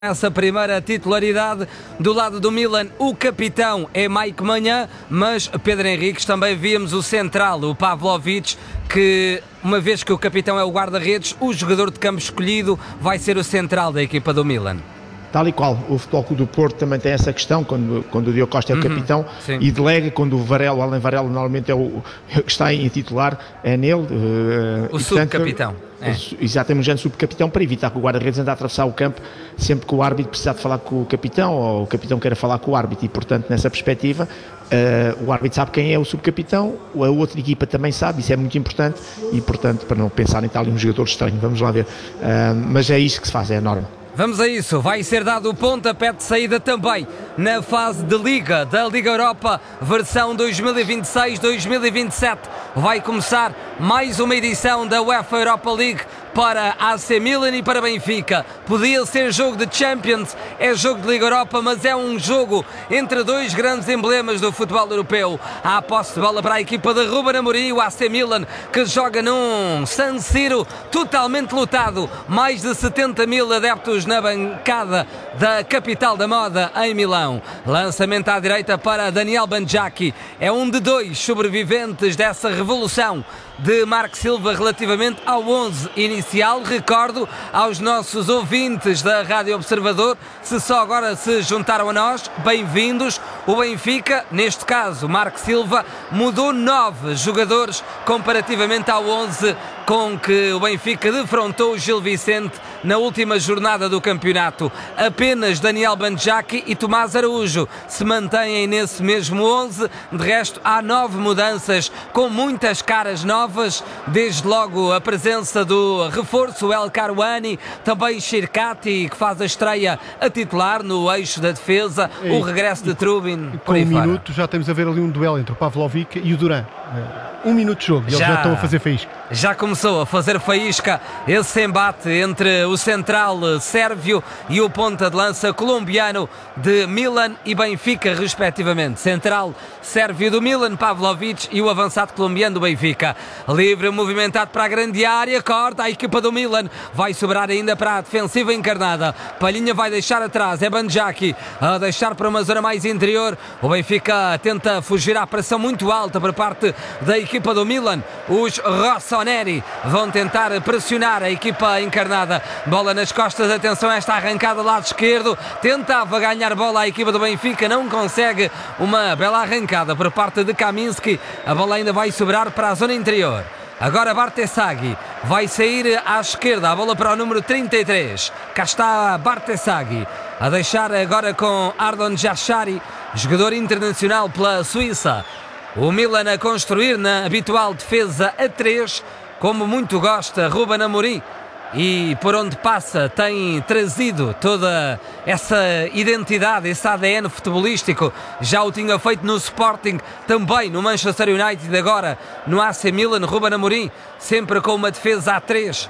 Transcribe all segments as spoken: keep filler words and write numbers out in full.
Essa primeira titularidade do lado do Milan, o capitão é Mike Maignan, mas Pedro Henriques também víamos o central, o Pavlovic, que uma vez que o capitão é o guarda-redes, o jogador de campo escolhido vai ser o central da equipa do Milan. Tal e qual, o Futebol Clube do Porto também tem essa questão, quando, quando o Diogo Costa é o uhum, capitão sim. e delega, quando o Varela, o Alain Varela normalmente é o que está em titular, é nele. O subcapitão. É. Exatamente, já no subcapitão, para evitar que o guarda-redes ande a atravessar o campo sempre que o árbitro precisar de falar com o capitão ou o capitão queira falar com o árbitro, e portanto nessa perspectiva uh, o árbitro sabe quem é o subcapitão, a outra equipa também sabe, isso é muito importante e portanto para não pensar em tal um jogador estranho, vamos lá ver, uh, mas é isso que se faz, é a norma. Vamos a isso, vai ser dado o pontapé de saída também na fase de Liga, da Liga Europa, versão dois mil e vinte e seis dois mil e vinte e sete. Vai começar mais uma edição da UEFA Europa League para A C Milan e para Benfica. Podia ser jogo de Champions, é jogo de Liga Europa, mas é um jogo entre dois grandes emblemas do futebol europeu. Há a posse de bola para a equipa de Ruben Amorim, o A C Milan, que joga num San Siro totalmente lotado, mais de setenta mil adeptos na bancada da capital da moda em Milão. Lançamento à direita para Daniel Bandjaki, é um de dois sobreviventes dessa revolução de Marco Silva relativamente ao onze inicial. Recordo aos nossos ouvintes da Rádio Observador, se só agora se juntaram a nós, bem-vindos. O Benfica, neste caso Marco Silva, mudou nove jogadores comparativamente ao onze com que o Benfica defrontou o Gil Vicente na última jornada do campeonato. Apenas Daniel Bandjaki e Tomás Araújo se mantêm nesse mesmo onze. De resto, há nove mudanças com muitas caras novas, desde logo a presença do reforço El Karouani, também Xirkati, que faz a estreia a titular no eixo da defesa, e, o regresso de Trubin. Com um minuto já temos a ver ali um duelo entre o Pavlovic e o Duran. Um minuto de jogo e eles já, já estão a fazer faísca. Já começou a fazer faísca esse embate entre o central sérvio e o ponta de lança colombiano de Milan e Benfica, respectivamente. Central sérvio do Milan, Pavlovic, e o avançado colombiano do Benfica. Livre, movimentado para a grande área, corta a equipa do Milan, vai sobrar ainda para a defensiva encarnada. Palhinha vai deixar atrás, é Bandjaki a deixar para uma zona mais interior. O Benfica tenta fugir à pressão muito alta por parte da equipa do Milan. Os Rossoneri vão tentar pressionar a equipa encarnada. Bola nas costas, atenção a esta arrancada lado esquerdo. Tentava ganhar bola a equipa do Benfica, não consegue. Uma bela arrancada por parte de Kaminski. A bola ainda vai sobrar para a zona interior. Agora Bartesaghi vai sair à esquerda, a bola para o número trinta e três. Cá está Bartesaghi a deixar agora com Ardon Jashari, jogador internacional pela Suíça. O Milan a construir na habitual defesa a três, como muito gosta Ruben Amorim, e por onde passa tem trazido toda essa identidade, esse A D N futebolístico. Já o tinha feito no Sporting, também no Manchester United, agora no A C Milan. Ruben Amorim sempre com uma defesa a três,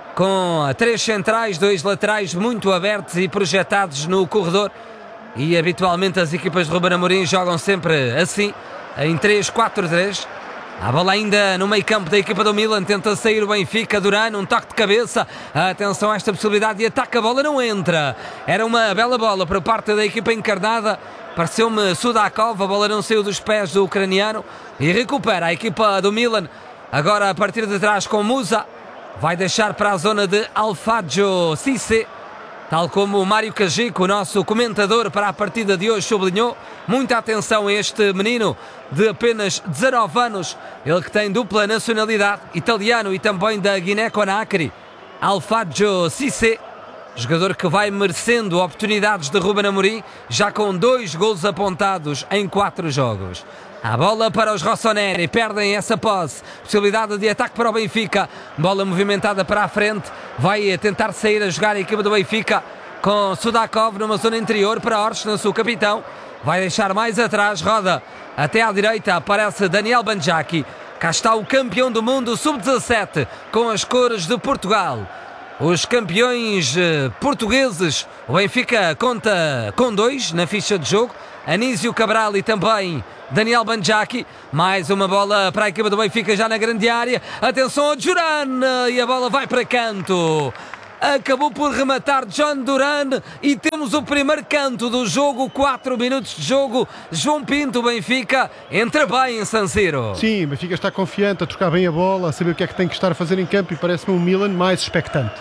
com três centrais, dois laterais muito abertos e projetados no corredor, e habitualmente as equipas de Ruben Amorim jogam sempre assim, em três quatro três. A bola ainda no meio campo da equipa do Milan, tenta sair o Benfica. Duran, um toque de cabeça, atenção a esta possibilidade de ataque, a bola não entra. Era uma bela bola para parte da equipa encarnada, pareceu-me Sudakov, a bola não saiu dos pés do ucraniano e recupera a equipa do Milan. Agora a partir de trás com Musa, vai deixar para a zona de Alfadjo Cissé. Tal como o Mário Cajico, o nosso comentador para a partida de hoje, sublinhou, muita atenção a este menino de apenas dezanove anos, ele que tem dupla nacionalidade, italiano e também da Guiné-Conakry. Alfadjo Cissé, jogador que vai merecendo oportunidades de Ruben Amorim, já com dois golos apontados em quatro jogos. A bola para os Rossoneri, perdem essa posse, possibilidade de ataque para o Benfica, bola movimentada para a frente, vai tentar sair a jogar a equipa do Benfica com Sudakov numa zona interior para Orsnes, o capitão, vai deixar mais atrás, roda até à direita, aparece Daniel Bandjaki. Cá está o campeão do mundo sub dezassete com as cores de Portugal. Os campeões portugueses, o Benfica conta com dois na ficha de jogo, Anísio Cabral e também Daniel Bandjaki. Mais uma bola para a equipa do Benfica já na grande área. Atenção ao Duran, e a bola vai para canto. acabou por rematar John Duran e temos o primeiro canto do jogo, quatro minutos de jogo. João Pinto, Benfica entra bem em San Siro. Sim, o Benfica está confiante, a trocar bem a bola, a saber o que é que tem que estar a fazer em campo e parece-me um Milan mais expectante.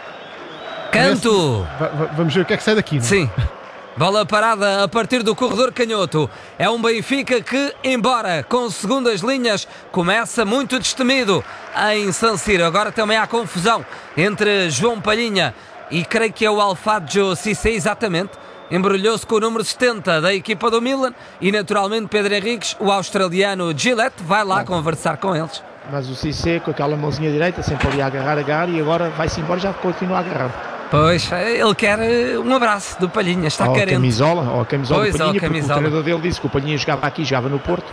Canto! Parece... Vamos ver o que é que sai daqui, não é? Sim. Bola parada a partir do corredor canhoto. É um Benfica que, embora com segundas linhas, começa muito destemido em San Siro. Agora também há confusão entre João Palhinha e creio que é o Alfádio Cissé, exatamente. Embrulhou-se com o número setenta da equipa do Milan e naturalmente Pedro Henriques, o australiano Gillette, vai lá ah, conversar com eles. Mas o Cissé com aquela mãozinha direita sempre ali a agarrar, agarrar e agora vai-se embora e já continua a agarrar. Pois, ele quer um abraço do Palhinha, está ou carente. A camisola, ou a camisola pois, do Palhinha, porque o treinador dele disse que o Palhinha jogava aqui, jogava no Porto.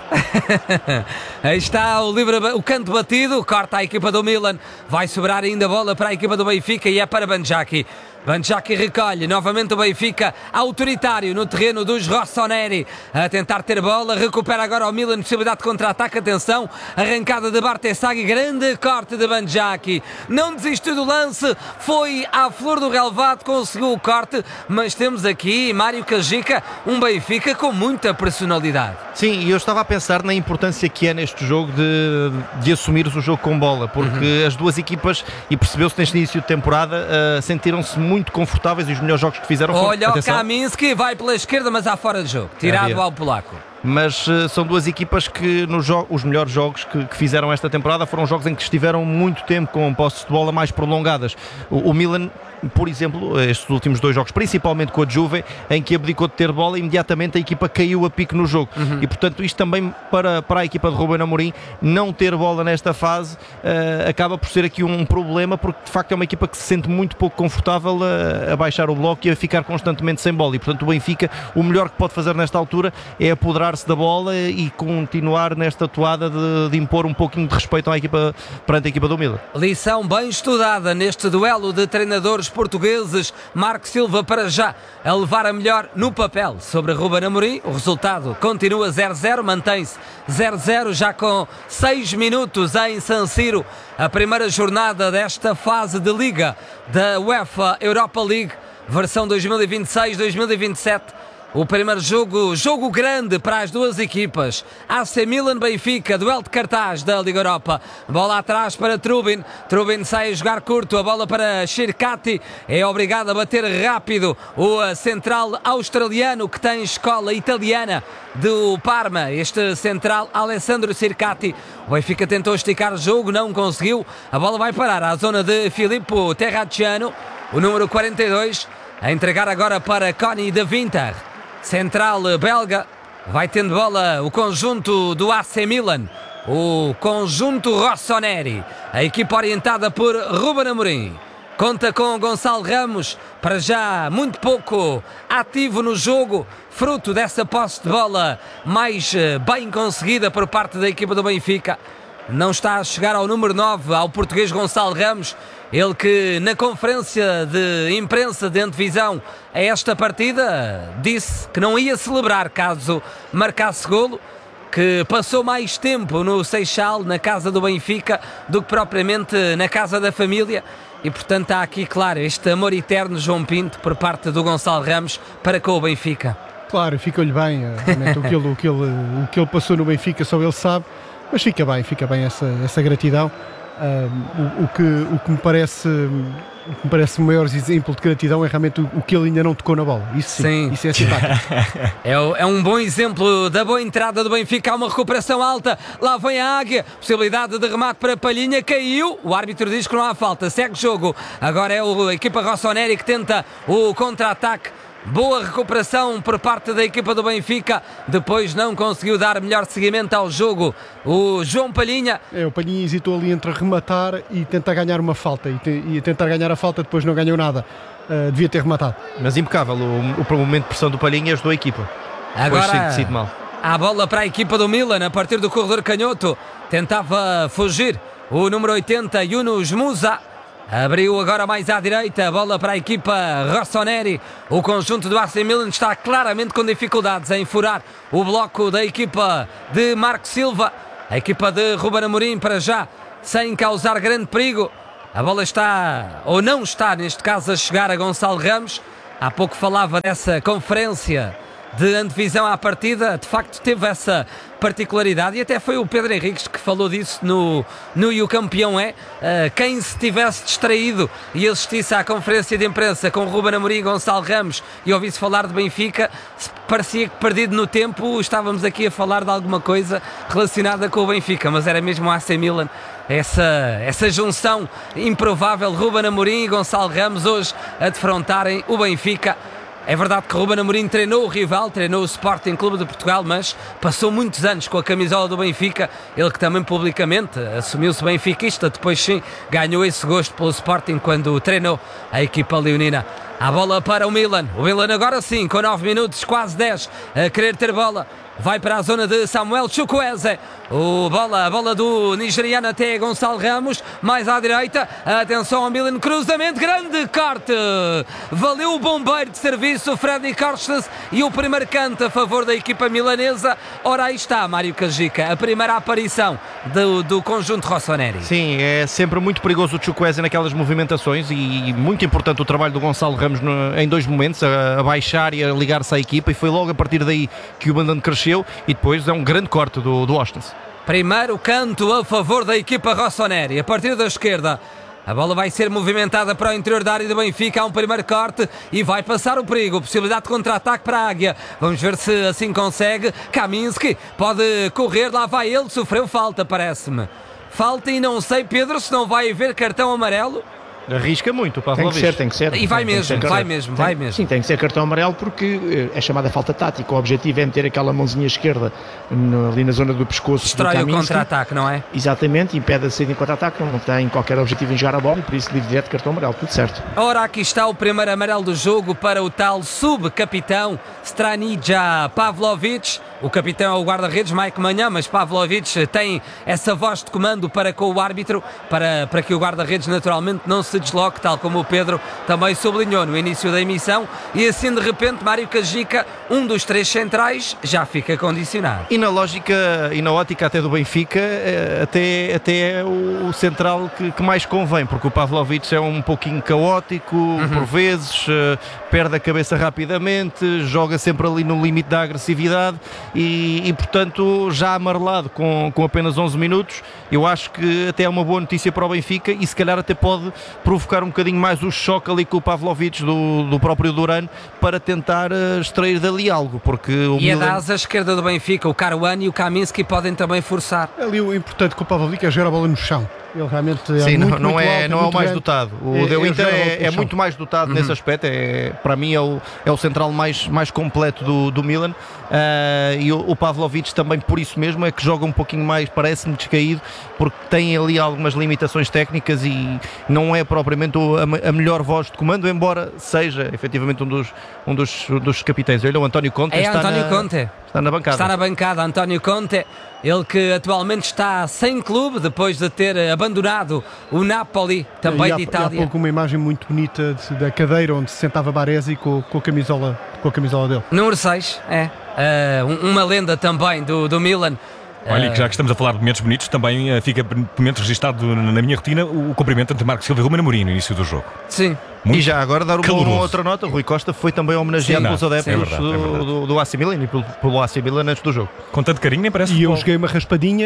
Aí está o, livre, o canto batido, corta a equipa do Milan, vai sobrar ainda a bola para a equipa do Benfica e é para Banjaki. Banjaki recolhe novamente o Benfica, autoritário no terreno dos Rossoneri, a tentar ter bola, recupera agora o Milan, possibilidade de contra-ataque, atenção, arrancada de Bartesagui, grande corte de Banjaki, não desistiu do lance, foi à flor do relevado, conseguiu o corte, mas temos aqui Mário Cajica, um Benfica com muita personalidade. Sim, e eu estava a pensar na importância que é neste jogo de, de assumires o jogo com bola, porque uhum. as duas equipas, e percebeu-se neste início de temporada, uh, sentiram-se muito confortáveis e os melhores jogos que fizeram foram... Olha o Kaminski, vai pela esquerda, mas há fora de jogo, tirado ao polaco. Mas uh, são duas equipas que nos os melhores jogos que, que fizeram esta temporada foram jogos em que estiveram muito tempo com posses de bola mais prolongadas. O, o Milan, por exemplo, estes últimos dois jogos, principalmente com a Juve, em que abdicou de ter bola, imediatamente a equipa caiu a pique no jogo. Uhum. E portanto isto também para, para a equipa de Ruben Amorim, não ter bola nesta fase uh, acaba por ser aqui um problema, porque de facto é uma equipa que se sente muito pouco confortável a, a baixar o bloco e a ficar constantemente sem bola. E portanto o Benfica, o melhor que pode fazer nesta altura é apoderar-se da bola e continuar nesta toada de, de impor um pouquinho de respeito à equipa, perante a equipa do Milan. Lição bem estudada neste duelo de treinadores portugueses. Marco Silva para já a levar a melhor no papel sobre Ruben Amorim. O resultado continua zero zero, mantém-se zero zero já com seis minutos em San Siro. A primeira jornada desta fase de Liga da UEFA Europa League, versão dois mil e vinte e seis dois mil e vinte e sete. O primeiro jogo, jogo grande para as duas equipas. A C Milan-Benfica, duelo de cartaz da Liga Europa. Bola atrás para Trubin. Trubin sai a jogar curto. A bola para Circati. É obrigado a bater rápido o central australiano que tem escola italiana do Parma. Este central, Alessandro Circati. O Benfica tentou esticar o jogo, não conseguiu. A bola vai parar à zona de Filippo Terracciano, o número quarenta e dois. A entregar agora para Conny de Winter. Central belga, vai tendo bola o conjunto do A C Milan, o conjunto Rossoneri, a equipa orientada por Ruben Amorim. Conta com Gonçalo Ramos, para já muito pouco ativo no jogo, fruto dessa posse de bola mais bem conseguida por parte da equipa do Benfica. Não está a chegar ao número nove, ao português Gonçalo Ramos, ele que na conferência de imprensa de antevisão a esta partida disse que não ia celebrar caso marcasse golo, que passou mais tempo no Seixal, na casa do Benfica, do que propriamente na casa da família. E portanto há aqui, claro, este amor eterno, João Pinto, por parte do Gonçalo Ramos para com o Benfica. Claro, fica-lhe bem, realmente, o, que ele, o, que ele, o que ele passou no Benfica só ele sabe, mas fica bem, fica bem essa, essa gratidão. Uh, o, o, que, o, que me parece, o que me parece o maior exemplo de gratidão é realmente o, o que ele ainda não tocou na bola. Isso sim, sim. Isso é simpático. é, é um bom exemplo da boa entrada do Benfica. Há uma recuperação alta, lá vem a Águia, possibilidade de remate para Palhinha, caiu, o árbitro diz que não há falta, segue o jogo. Agora é a equipa Rossoneri que tenta o contra-ataque. Boa recuperação por parte da equipa do Benfica, depois não conseguiu dar melhor seguimento ao jogo o João Palhinha. É, o Palhinha hesitou ali entre rematar e tentar ganhar uma falta, e, te, e tentar ganhar a falta depois não ganhou nada, uh, devia ter rematado. Mas impecável, o, o momento de pressão do Palhinha ajudou a equipa. Agora decide a bola para a equipa do Milan, a partir do corredor canhoto, tentava fugir o número oitenta, Yunus Musa. Abriu agora mais à direita, a bola para a equipa Rossoneri. O conjunto do A C Milan está claramente com dificuldades em furar o bloco da equipa de Marco Silva. A equipa de Ruben Amorim para já, sem causar grande perigo. A bola está, ou não está, neste caso, a chegar a Gonçalo Ramos. Há pouco falava dessa conferência de antevisão à partida, de facto teve essa particularidade e até foi o Pedro Henriques que falou disso no, no E o Campeão é. Uh, quem se tivesse distraído e assistisse à conferência de imprensa com Ruben Amorim e Gonçalo Ramos e ouvisse falar de Benfica, parecia que perdido no tempo estávamos aqui a falar de alguma coisa relacionada com o Benfica, mas era mesmo o A C Milan. Essa, essa junção improvável, Ruben Amorim e Gonçalo Ramos hoje a defrontarem o Benfica. É verdade que Ruben Amorim treinou o rival, treinou o Sporting Clube de Portugal, mas passou muitos anos com a camisola do Benfica, ele que também publicamente assumiu-se benfiquista, depois sim ganhou esse gosto pelo Sporting quando treinou a equipa leonina. A bola para o Milan, o Milan agora sim, com nove minutos, quase dez, a querer ter bola. Vai para a zona de Samuel Chukwueze. O bola, a bola do nigeriano até Gonçalo Ramos. Mais à direita. Atenção ao Milan. Cruzamento. Grande corte. Valeu o bombeiro de serviço. Freddy Korstens. E o primeiro canto a favor da equipa milanesa. Ora, aí está, Mário Cajica. A primeira aparição do, do conjunto rossoneri. Sim, é sempre muito perigoso o Chukwueze naquelas movimentações. E, e muito importante o trabalho do Gonçalo Ramos no, em dois momentos. A, a baixar e a ligar-se à equipa. E foi logo a partir daí que o mandante cresceu. E depois é um grande corte do, do Ostens. Primeiro canto a favor da equipa rossoneri. A partir da esquerda, a bola vai ser movimentada para o interior da área do Benfica. Há um primeiro corte e vai passar o perigo. Possibilidade de contra-ataque para a Águia. Vamos ver se assim consegue. Kaminski pode correr. Lá vai ele. Sofreu falta, parece-me. Falta e não sei, Pedro, se não vai haver cartão amarelo. Arrisca muito o Tem Pavlovic. que ser, tem que ser. E vai tem, mesmo, tem vai ser. mesmo, tem, vai mesmo. Sim, tem que ser cartão amarelo porque é chamada falta tática. O objetivo é meter aquela mãozinha esquerda no, ali na zona do pescoço. Destrói do o Kaminski. Contra-ataque, não é? Exatamente, impede a saída em contra-ataque, não tem qualquer objetivo em jogar a bola e por isso livre direto cartão amarelo, tudo certo. Ora, aqui está o primeiro amarelo do jogo para o tal subcapitão Stranidja Pavlovic. O capitão é o guarda-redes Mike Manhã, mas Pavlovic tem essa voz de comando para com o árbitro, para, para que o guarda-redes naturalmente não se desloque, tal como o Pedro também sublinhou no início da emissão, e assim de repente Mário Cajica, um dos três centrais, já fica condicionado. E na lógica e na ótica até do Benfica, até, até é o, o central que, que mais convém, porque o Pavlovic é um pouquinho caótico, uhum. por vezes, uh, perde a cabeça rapidamente, joga sempre ali no limite da agressividade e, e portanto, já amarelado com, com apenas onze minutos, eu acho que até é uma boa notícia para o Benfica e se calhar até pode provocar um bocadinho mais o choque ali com o Pavlovic do, do próprio Duran para tentar uh, extrair dali algo, porque o E Milan... a da asa esquerda do Benfica, o Caruana e o Kaminski podem também forçar. Ali o importante com o Pavlovic é jogar a bola no chão. Ele realmente é Sim, muito, não, não, muito é, alto, não é o muito mais grande. dotado. O É- De é Winter jogar a bola é, pelo é chão. muito mais dotado nesse aspecto. É, para mim é o, é o central mais, mais completo do, do Milan. Uh, e o, o Pavlovic também por isso mesmo é que joga um pouquinho mais, parece-me descaído, porque tem ali algumas limitações técnicas e não é propriamente o- a, a melhor voz de comando, embora seja efetivamente um dos, um dos, um dos capitães. Olha, o António Conte É está, António na, Conte. está na bancada. Está na bancada, António Conte, ele que atualmente está sem clube depois de ter abandonado o Napoli, também e há, de e há Itália. pouco uma imagem muito bonita de- da cadeira onde se sentava Baresi com, com, a camisola, com a camisola dele. Número seis, é. Uh, um- uma lenda também do, do Milan. Olha, Uh, que já que estamos a falar de momentos bonitos, também eh, fica por momentos registado na minha rotina o, o cumprimento entre Marcos Silva e Ruben Amorim no início do jogo. Sim. Muito E já agora dar uma, caloroso. uma outra nota, o Rui Costa foi também homenageado Sim, pelos não, adeptos é verdade, do, é verdade. do, do A C Milan e pelo, pelo A C Milan antes do jogo. Com tanto carinho, nem parece E eu futebol. joguei uma raspadinha.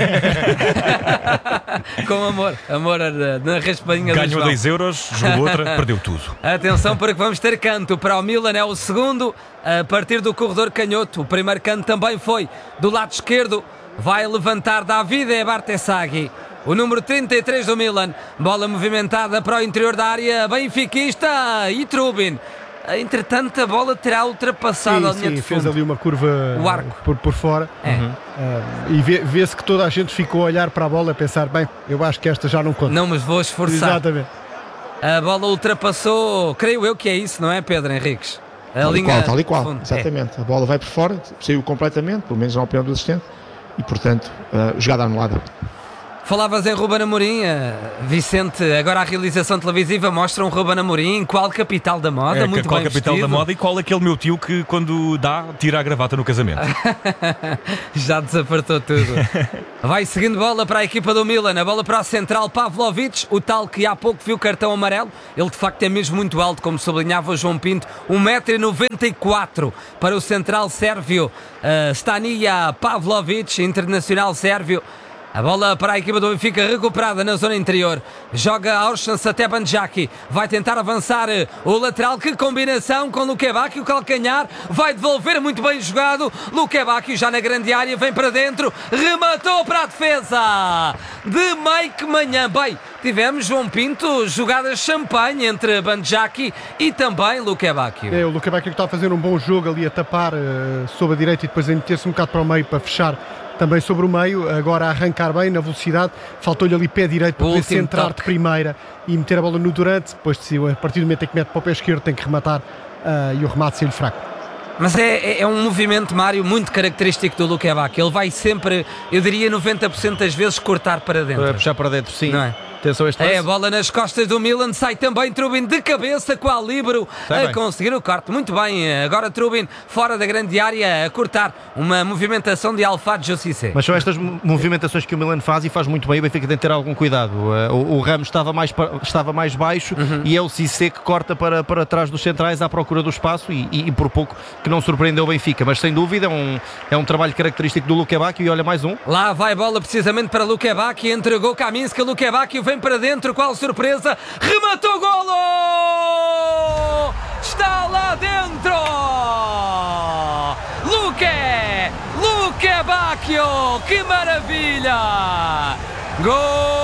Com amor, amor uh, na raspadinha do Ganhou João. dois euros, jogou outra, perdeu tudo. Atenção porque vamos ter canto para o Milan, é o segundo a partir do corredor canhoto. O primeiro canto também foi do lado esquerdo, vai levantar Davide Bartesaghi, o número trinta e três do Milan. Bola movimentada para o interior da área benfiquista e Trubin. Entretanto a bola terá ultrapassado a sim, linha sim, de fez fundo. ali uma curva O arco. por, por fora. É. Ah, e vê- vê-se que toda a gente ficou a olhar para a bola a pensar, bem, eu acho que esta já não conta. Não me vou esforçar. Exatamente. A bola ultrapassou, creio eu que é isso, não é, Pedro Henriques? A Tal e linha qual, tal e de qual, fundo. É. exatamente. A bola vai por fora, saiu completamente, pelo menos na opinião do assistente, e portanto, uh, jogada anulada. Falavas em Ruben Amorim, Vicente, agora a realização televisiva mostra um Ruben Amorim, qual capital da moda, É, muito qual bem capital vestido. da moda e qual aquele meu tio que quando dá, tira a gravata no casamento. Já desapartou tudo. Vai seguindo bola para a equipa do Milan, a bola para a central, Pavlovic, o tal que há pouco viu cartão amarelo. Ele de facto é mesmo muito alto, como sublinhava o João Pinto, um metro e noventa e quatro para o central sérvio, uh, Stanija Pavlovic, internacional sérvio. A bola para a equipa do Benfica, recuperada na zona interior. Joga Aursens até Banjaki. Vai tentar avançar o lateral. Que combinação com Lukebakio, o calcanhar. Vai devolver, muito bem jogado. Lukebakio já na grande área, vem para dentro. Rematou para a defesa de Mike Manhã. Bem, tivemos, João Pinto, jogadas champanhe entre Banjaki e também Lukebakio. É, o Lukebakio que está a fazer um bom jogo ali a tapar uh, sobre a direita e depois a meter-se um bocado para o meio para fechar também sobre o meio, agora a arrancar bem na velocidade, faltou-lhe ali pé direito para poder centrar toque de primeira e meter a bola no Durante, depois a partir do momento em que mete para o pé esquerdo tem que rematar uh, e o remate saiu-lhe fraco. Mas é, é um movimento, Mário, muito característico do Lukebakio. Ele vai sempre, eu diria noventa por cento das vezes, cortar para dentro. Para puxar para dentro, sim. Não é? Atenção a este É, lance. a bola nas costas do Milan, sai também Trubin de cabeça com a Libero Sai a bem. conseguir o corte. Muito bem, agora Trubin fora da grande área a cortar uma movimentação de Alfad Cissé. Mas são estas movimentações que o Milan faz e faz muito bem. O Benfica tem que ter algum cuidado. O, o Ramos estava mais, estava mais baixo uhum. e é o Cissé que corta para, para trás dos centrais à procura do espaço e, e, e por pouco que não surpreendeu o Benfica. Mas sem dúvida é um, é um trabalho característico do Lukebakio e olha mais um. Lá vai bola precisamente para Lukebakio, entregou Kaminski, Lukebakio vem para dentro, qual surpresa, rematou, golo! Está lá dentro! Luke! Lukebakio, que maravilha! Golo!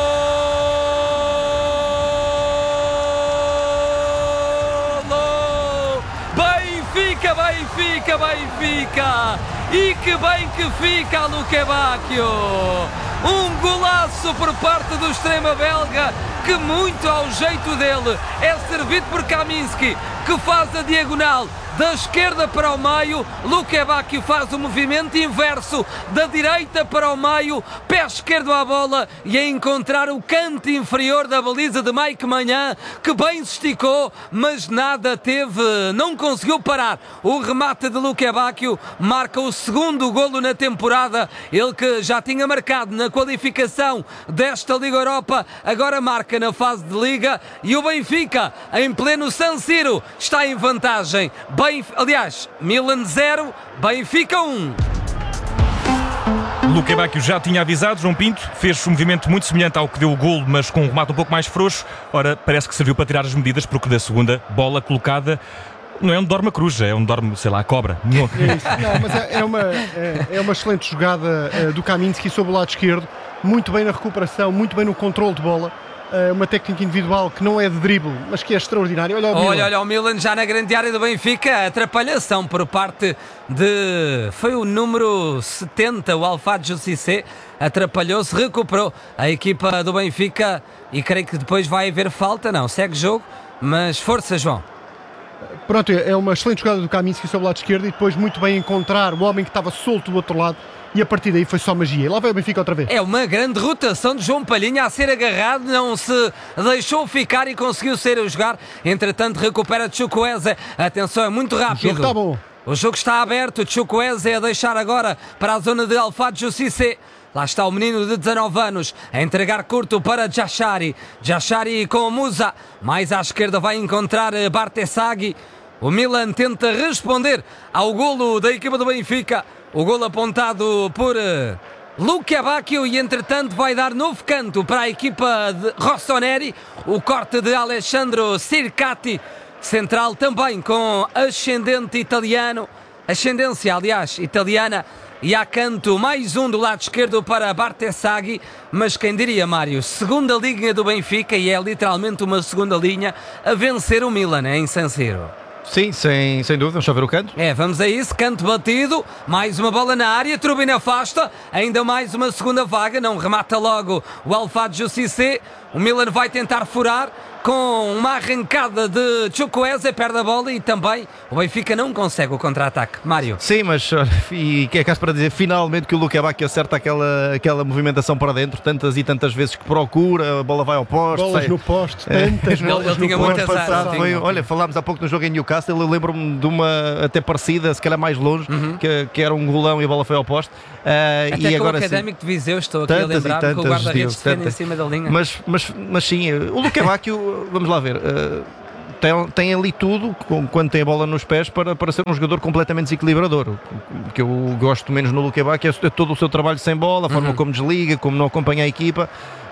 Benfica, Benfica, Benfica! E que bem que fica Lukebakio! Um golaço por parte do extremo belga, que muito ao jeito dele é servido por Kaminski, que faz a diagonal da esquerda para o meio. Lukebakio faz o movimento inverso da direita para o meio, pé esquerdo à bola e a encontrar o canto inferior da baliza de Mike Manhã, que bem se esticou, mas nada teve, não conseguiu parar. O remate de Lukebakio marca o segundo golo na temporada, ele que já tinha marcado na qualificação desta Liga Europa, agora marca na fase de Liga e o Benfica, em pleno San Siro, está em vantagem. Benf... Aliás, Milan zero, Benfica um. Lukebakio já tinha avisado, João Pinto fez um movimento muito semelhante ao que deu o golo, mas com um remate um pouco mais frouxo. Ora, parece que serviu para tirar as medidas, porque da segunda bola colocada não é um dorme-cruz, é um dorme, sei lá, cobra. Não. É isso. Não, mas é, é, uma, é, é uma excelente jogada uh, do Kaminski sobre o lado esquerdo, muito bem na recuperação, muito bem no controle de bola. Uh, uma técnica individual que não é de drible, mas que é extraordinária. Olha o Milan. Olha, olha o Milan já na grande área do Benfica, atrapalhação por parte de... foi o número setenta, o Alfad Cissé, atrapalhou-se, recuperou a equipa do Benfica e creio que depois vai haver falta, não, segue jogo, mas força, João. Pronto, é uma excelente jogada do Kaminski sobre o lado esquerdo e depois muito bem encontrar o homem que estava solto do outro lado e a partir daí foi só magia. E lá vai o Benfica outra vez. É uma grande rotação de João Palhinha a ser agarrado, não se deixou ficar e conseguiu sair a jogar. Entretanto recupera Chukwueze. Atenção, é muito rápido. O jogo está bom. O jogo está aberto, Chukwueze a deixar agora para a zona de Alfad Cissé. Lá está o menino de dezanove anos a entregar curto para Jashari. Jashari com o Musa. Mais à esquerda vai encontrar Bartesaghi. O Milan tenta responder ao golo da equipa do Benfica. O golo apontado por uh, Lukebakio e entretanto vai dar novo canto para a equipa de Rossoneri. O corte de Alessandro Sircati. Central também com ascendente italiano. Ascendência, aliás, italiana. E há canto mais um do lado esquerdo para Bartesaghi, mas quem diria, Mário, segunda linha do Benfica, e é literalmente uma segunda linha, a vencer o Milan em San Siro. Sim, sem, sem dúvida, vamos só ver o canto. É, vamos a isso, canto batido, mais uma bola na área, Trubin afasta, ainda mais uma segunda vaga, não remata logo o Alfad Cissé. O Milan vai tentar furar com uma arrancada de Chukwueze, perde a bola e também o Benfica não consegue o contra-ataque. Mário. Sim, mas e que é caso para dizer finalmente que o Luka Bacchio acerta aquela, aquela movimentação para dentro, tantas e tantas vezes que procura, a bola vai ao poste. Bolas sai... no poste, tantas Ele- bolas ele no tinha poste. muito azar, Passado sim, foi- sim. olha, falámos há pouco no jogo em Newcastle, eu lembro-me de uma até parecida, se calhar mais longe, que, que era um golão e a bola foi ao poste. Uh, Até e com agora o sim, Académico de Viseu, estou aqui a tantas e lembrar que o tantas, guarda-redes Diogo, defende em tantas. cima da linha. Mas, mas, mas sim, o Luka Bacchio, vamos lá ver, uh, tem, tem ali tudo, com- quando tem a bola nos pés, para, para ser um jogador completamente desequilibrador. O que eu gosto menos no Luka Bacchio é todo o seu trabalho sem bola, a forma como desliga, como não acompanha a equipa.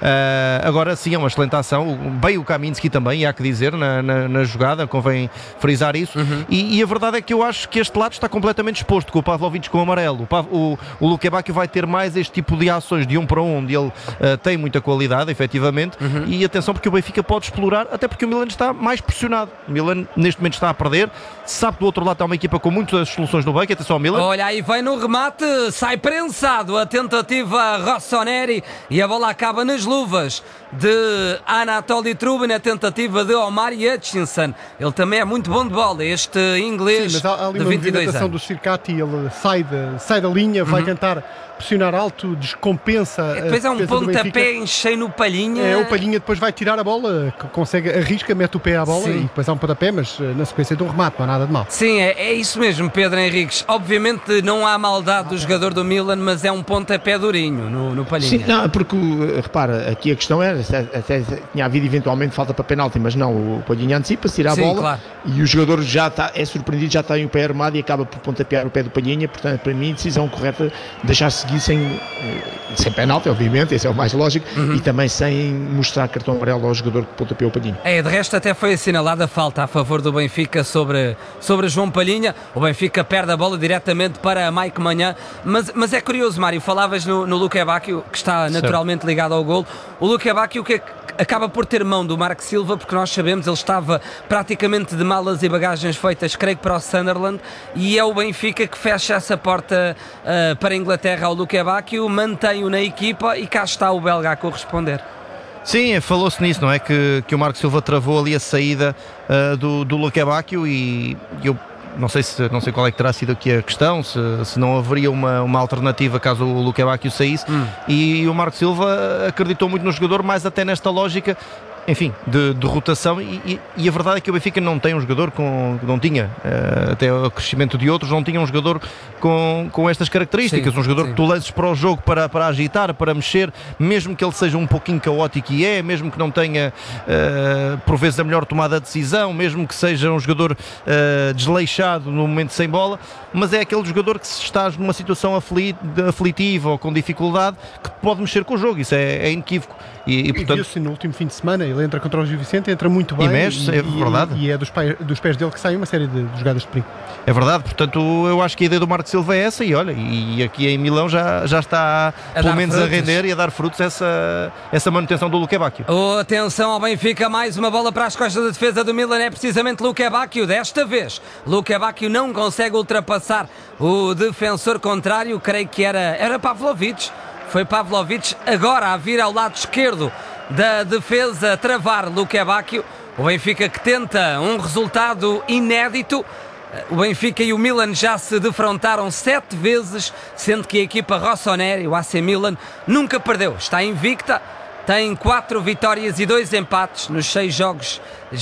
Uh, agora sim, é uma excelente ação. Bem o Kaminski também, há que dizer, na, na, na jogada, convém frisar isso. E, e a verdade é que eu acho que este lado está completamente exposto, com o Pavlovic com o amarelo. O, Pav, o, o Luka Bacchio vai ter mais este tipo de ações de um para um, onde ele uh, tem muita qualidade, efetivamente. E atenção, porque o Benfica pode explorar, até porque o Milan está mais pressionado. O Milan neste momento está a perder, sabe que do outro lado está uma equipa com muitas soluções no banco. Atenção ao Milan. Olha, aí vem no remate, sai prensado a tentativa Rossoneri e a bola acaba nas luvas de Anatoly Trubin, a tentativa de Omar Hutchinson. Ele também é muito bom de bola, este inglês Sim, mas há, há ali de uma vinte e dois movimentação do anos. Circati, ele sai, de, sai da linha, vai tentar pressionar alto, descompensa. E depois a é um defesa do Benfica. pontapé em cheio no Palhinha. É, o Palhinha depois vai tirar a bola, que consegue, arrisca, mete o pé à bola Sim. e depois há um pontapé, mas eh, na sequência de um remate, não há nada de mal. Sim, é, é isso mesmo, Pedro Henriques. Obviamente não há maldade do jogador do Milan, mas é um pontapé durinho no, no Palhinha. Sim, não, porque uh, repara, aqui a questão era, se- até tinha havido eventualmente falta para penalti, mas não, o Palhinha antecipa-se, tira a Sim, bola claro. e o jogador já está, é surpreendido, já tem o pé armado e acaba por pontapear o pé do Palhinha. Portanto, para mim, a decisão correta deixar seguir sem, eh, sem penalti, obviamente, esse é o mais lógico, e também sem mostrar cartão amarelo ao jogador que pontapeou o Palhinha. É, de resto até foi assinalada a falta a favor do Benfica sobre, sobre João Palhinha. O Benfica perde a bola diretamente para Mike Manhã, mas, mas é curioso, Mário, falavas no, no Luka Bacchio, que está naturalmente ligado ao golo. O Luka Bacchio que acaba por ter mão do Marco Silva, porque nós sabemos, ele estava praticamente de malas e bagagens feitas, creio que para o Sunderland, e é o Benfica que fecha essa porta uh, para a Inglaterra ao Luka Bacchio, mantém-o na equipa e cá está o belga a corresponder. Sim, falou-se nisso, não é? Que, que o Marco Silva travou ali a saída uh, do, do Luka Bacchio e eu não sei, se, não sei qual é que terá sido aqui a questão, se, se não haveria uma, uma alternativa caso o Luka Bacchio saísse. Hum. E o Marco Silva acreditou muito no jogador, mais até nesta lógica, enfim, de, de rotação, e, e, e a verdade é que o Benfica não tem um jogador com, não tinha, uh, até o crescimento de outros, não tinha um jogador com, com estas características, sim, um jogador sim. que tu lances para o jogo para, para agitar, para mexer, mesmo que ele seja um pouquinho caótico, e é, mesmo que não tenha uh, por vezes a melhor tomada de decisão, mesmo que seja um jogador uh, desleixado no momento sem bola, mas é aquele jogador que, se estás numa situação aflit, aflitiva ou com dificuldade, que pode mexer com o jogo, isso é, é inequívoco. E, e, E portanto, viu-se no último fim de semana, ele entra contra o Gil Vicente, entra muito bem E mexe, é verdade. e, e é dos, pai, dos pés dele que saem uma série de, de jogadas de perigo. é verdade, portanto eu acho que a ideia do Marco Silva é essa, e olha, e aqui em Milão já, já está A pelo dar menos frutos. a render e a dar frutos essa, essa manutenção do Luka Bacchio. Oh, atenção ao Benfica, mais uma bola para as costas da defesa do Milan, é precisamente Luka Bacchio. Desta vez, Luka Bacchio não consegue ultrapassar o defensor contrário, creio que era, era Pavlovic. Foi Pavlovic agora a vir ao lado esquerdo da defesa, travar Luka Bacchio. O Benfica que tenta um resultado inédito. O Benfica e o Milan já se defrontaram sete vezes, sendo que a equipa rossoneri, o A C Milan, nunca perdeu. Está invicta, tem quatro vitórias e dois empates nos seis jogos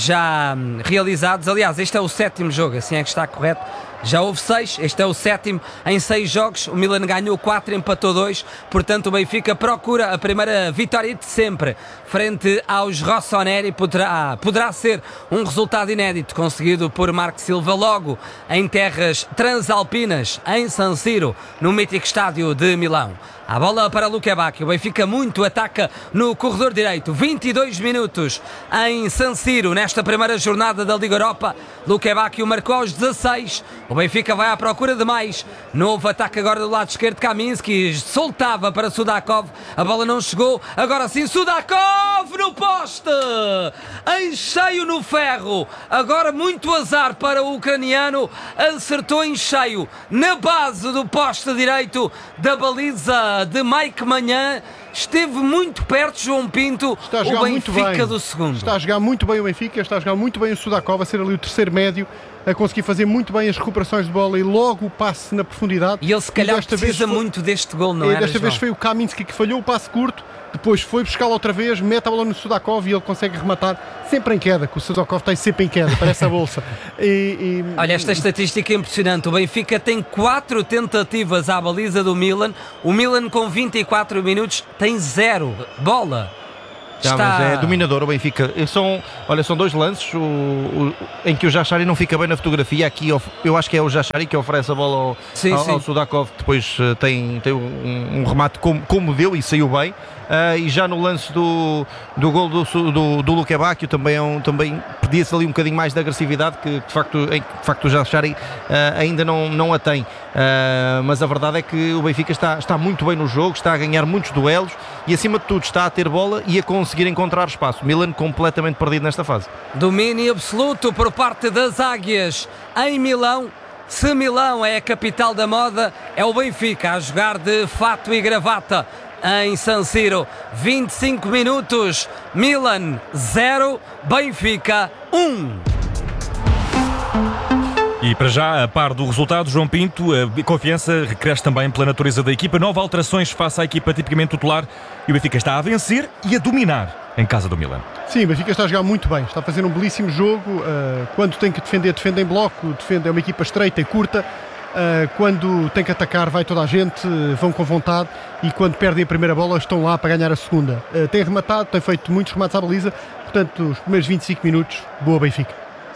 já hum, realizados. Aliás, este é o sétimo jogo, assim é que está correto. Já houve seis, este é o sétimo em seis jogos. O Milan ganhou quatro, empatou dois. Portanto, o Benfica procura a primeira vitória de sempre frente aos rossoneri. Poderá, poderá ser um resultado inédito conseguido por Marco Silva logo em terras transalpinas, em San Siro, no mítico estádio de Milão. A bola para Luka Bacchio. O Benfica muito ataca no corredor direito. vinte e dois minutos em San Siro, nesta primeira jornada da Liga Europa. Luka Bacchio marcou aos dezasseis. O Benfica vai à procura de mais. Novo ataque agora do lado esquerdo. Kaminski soltava para Sudakov. A bola não chegou. Agora sim, Sudakov no poste. Em cheio no ferro. Agora muito azar para o ucraniano. Acertou em cheio na base do poste direito da baliza de Mike Manhã. esteve muito perto, João Pinto, Está a jogar o muito Benfica bem. do segundo. Está a jogar muito bem o Benfica, está a jogar muito bem o Sudakov, a ser ali o terceiro médio, a conseguir fazer muito bem as recuperações de bola e logo o passe na profundidade. E ele se calhar desta precisa vez foi, muito deste gol, não e é? Desta vez foi o Kaminski que falhou o passe curto, depois foi buscá-lo outra vez, mete a bola no Sudakov e ele consegue rematar sempre em queda, que o Sudakov tem sempre em queda, parece a bolsa. E, e... Olha, esta estatística é impressionante. O Benfica tem quatro tentativas à baliza do Milan. O Milan, com vinte e quatro minutos, tem zero bola. Já, Está... mas é dominador o Benfica. São, olha, são dois lances o, o, em que o Jachari não fica bem na fotografia. Aqui eu acho que é o Jachari que oferece a bola ao, sim, ao, sim. ao Sudakov. Depois uh, tem, tem um, um remate como, como deu e saiu bem. Uh, e já no lance do, do gol do, do, do Luque Bacchio também, é um, também pedia-se ali um bocadinho mais de agressividade, que de facto, em, de facto o Jachari uh, ainda não, não a tem. Uh, mas a verdade é que o Benfica está, está muito bem no jogo, está a ganhar muitos duelos e acima de tudo está a ter bola e a conseguir encontrar espaço. Milan completamente perdido nesta fase. Domínio absoluto por parte das Águias em Milão. Se Milão é a capital da moda, é o Benfica a jogar de fato e gravata em San Siro. vinte e cinco minutos, Milan zero, Benfica um. E para já, a par do resultado, João Pinto, a confiança recresce também pela natureza da equipa. Nove alterações face à equipa tipicamente titular e o Benfica está a vencer e a dominar em casa do Milan. Sim, o Benfica está a jogar muito bem, está a fazer um belíssimo jogo. Uh, quando tem que defender, defende em bloco, defende, é uma equipa estreita e curta. Uh, quando tem que atacar, vai toda a gente, uh, vão com vontade, e quando perdem a primeira bola estão lá para ganhar a segunda. Uh, tem rematado, tem feito muitos remates à baliza, portanto os primeiros vinte e cinco minutos, boa Benfica.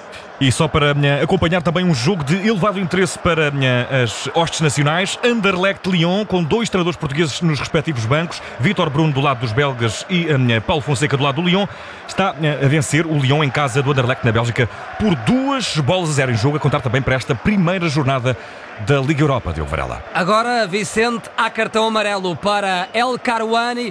E só para uh, acompanhar também um jogo de elevado interesse para uh, as hostes nacionais, Anderlecht Lyon, com dois treinadores portugueses nos respectivos bancos, Vítor Bruno do lado dos belgas e uh, Paulo Fonseca do lado do Lyon, está uh, a vencer o Lyon em casa do Anderlecht na Bélgica por duas bolas a zero em jogo, a contar também para esta primeira jornada da Liga Europa, Diogo Varela. Agora, Vicente, há cartão amarelo para El Karouani.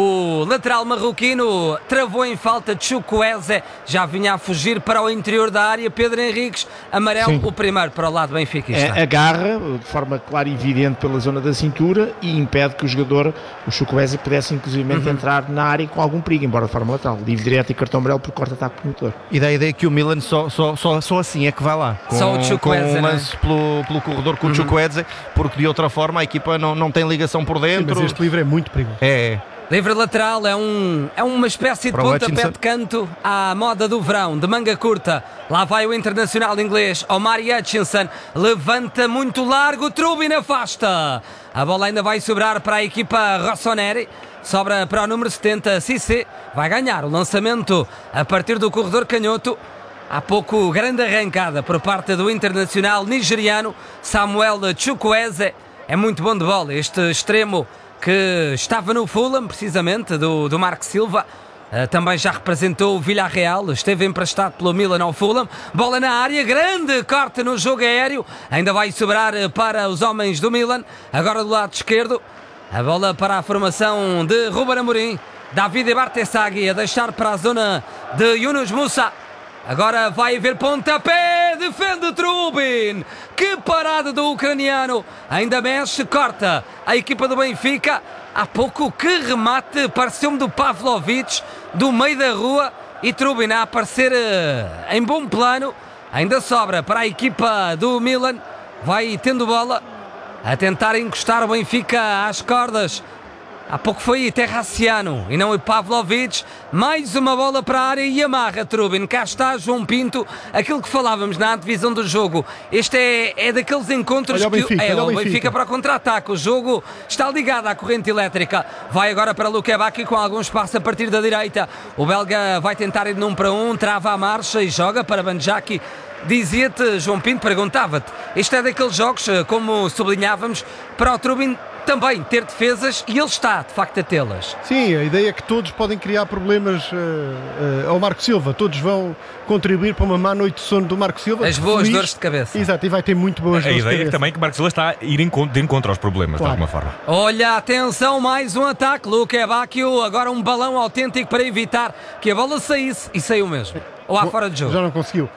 O lateral marroquino travou em falta de Chukwueze, já vinha a fugir para o interior da área. Pedro Henriques, amarelo, sim, o primeiro para o lado benfiquista. É, agarra de forma clara e evidente pela zona da cintura e impede que o jogador, o Chukwueze, pudesse inclusivamente uhum. entrar na área com algum perigo, embora de forma lateral. Livre direto e cartão amarelo por corta-ataque promotor. E da ideia que o Milan só, só, só, só assim é que vai lá. Com, só o Chukwueze, com um lance, é? pelo, pelo corredor com uhum. o Chukwueze, porque de outra forma a equipa não, não tem ligação por dentro. Sim, mas este livre é muito perigoso. É, é. Livre lateral é, um, é uma espécie de pontapé de canto à moda do verão, de manga curta. Lá vai o internacional inglês, Omari Hutchinson, levanta muito largo, Trubin afasta. A bola ainda vai sobrar para a equipa rossoneri, sobra para o número setenta, Cissé, vai ganhar o lançamento a partir do corredor canhoto. Há pouco grande arrancada por parte do internacional nigeriano, Samuel Chukwueze. É muito bom de bola este extremo que estava no Fulham, precisamente, do, do Marco Silva. Uh, também já representou o Villarreal, esteve emprestado pelo Milan ao Fulham. Bola na área, grande corte no jogo aéreo. Ainda vai sobrar para os homens do Milan. Agora do lado esquerdo, a bola para a formação de Ruben Amorim. David Bartesagui a deixar para a zona de Yunus Musa. Agora vai haver pontapé, defende Trubin. Que parada do ucraniano. Ainda mexe, corta a equipa do Benfica. Há pouco que remate, pareceu-me do Pavlovic, do meio da rua. E Trubin a aparecer uh, em bom plano. Ainda sobra para a equipa do Milan. Vai tendo bola a tentar encostar o Benfica às cordas. Há pouco foi Terraciano e não o Pavlovic. Mais uma bola para a área e amarra Trubin. Cá está João Pinto, aquilo que falávamos na divisão do jogo. Este é, é daqueles encontros olha que Benfica, é o Benfica. Benfica para contra-ataque. O jogo está ligado à corrente elétrica. Vai agora para Luque Bacchio com algum espaço a partir da direita. O belga vai tentar ir num para um, trava a marcha e joga para Banjaki. Dizia-te, João Pinto, perguntava-te, este é daqueles jogos, como sublinhávamos, para o Trubin também ter defesas, e ele está, de facto, a tê-las. Sim, a ideia é que todos podem criar problemas uh, uh, ao Marco Silva, todos vão contribuir para uma má noite de sono do Marco Silva. As boas feliz. dores de cabeça. Exato, e vai ter muito boas a dores de cabeça. A ideia é que também que Marco Silva está a ir de encontro aos problemas, claro, de alguma forma. Olha, atenção, mais um ataque, Luque Bacchio, agora um balão autêntico para evitar que a bola saísse, e saiu mesmo. Ou há fora de jogo. Já não conseguiu.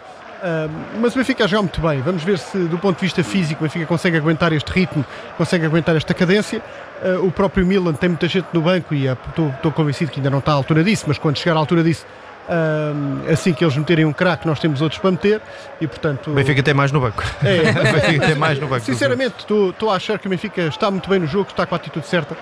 Uh, mas o Benfica a jogar muito bem. Vamos ver se do ponto de vista físico o Benfica consegue aguentar este ritmo, consegue aguentar esta cadência. Uh, o próprio Milan tem muita gente no banco e estou convencido que ainda não está à altura disso, mas quando chegar à altura disso, uh, assim que eles meterem um craque, nós temos outros para meter e portanto... O Benfica tem mais no banco. É, o Benfica tem mais no banco. Sinceramente, estou a achar que o Benfica está muito bem no jogo, está com a atitude certa.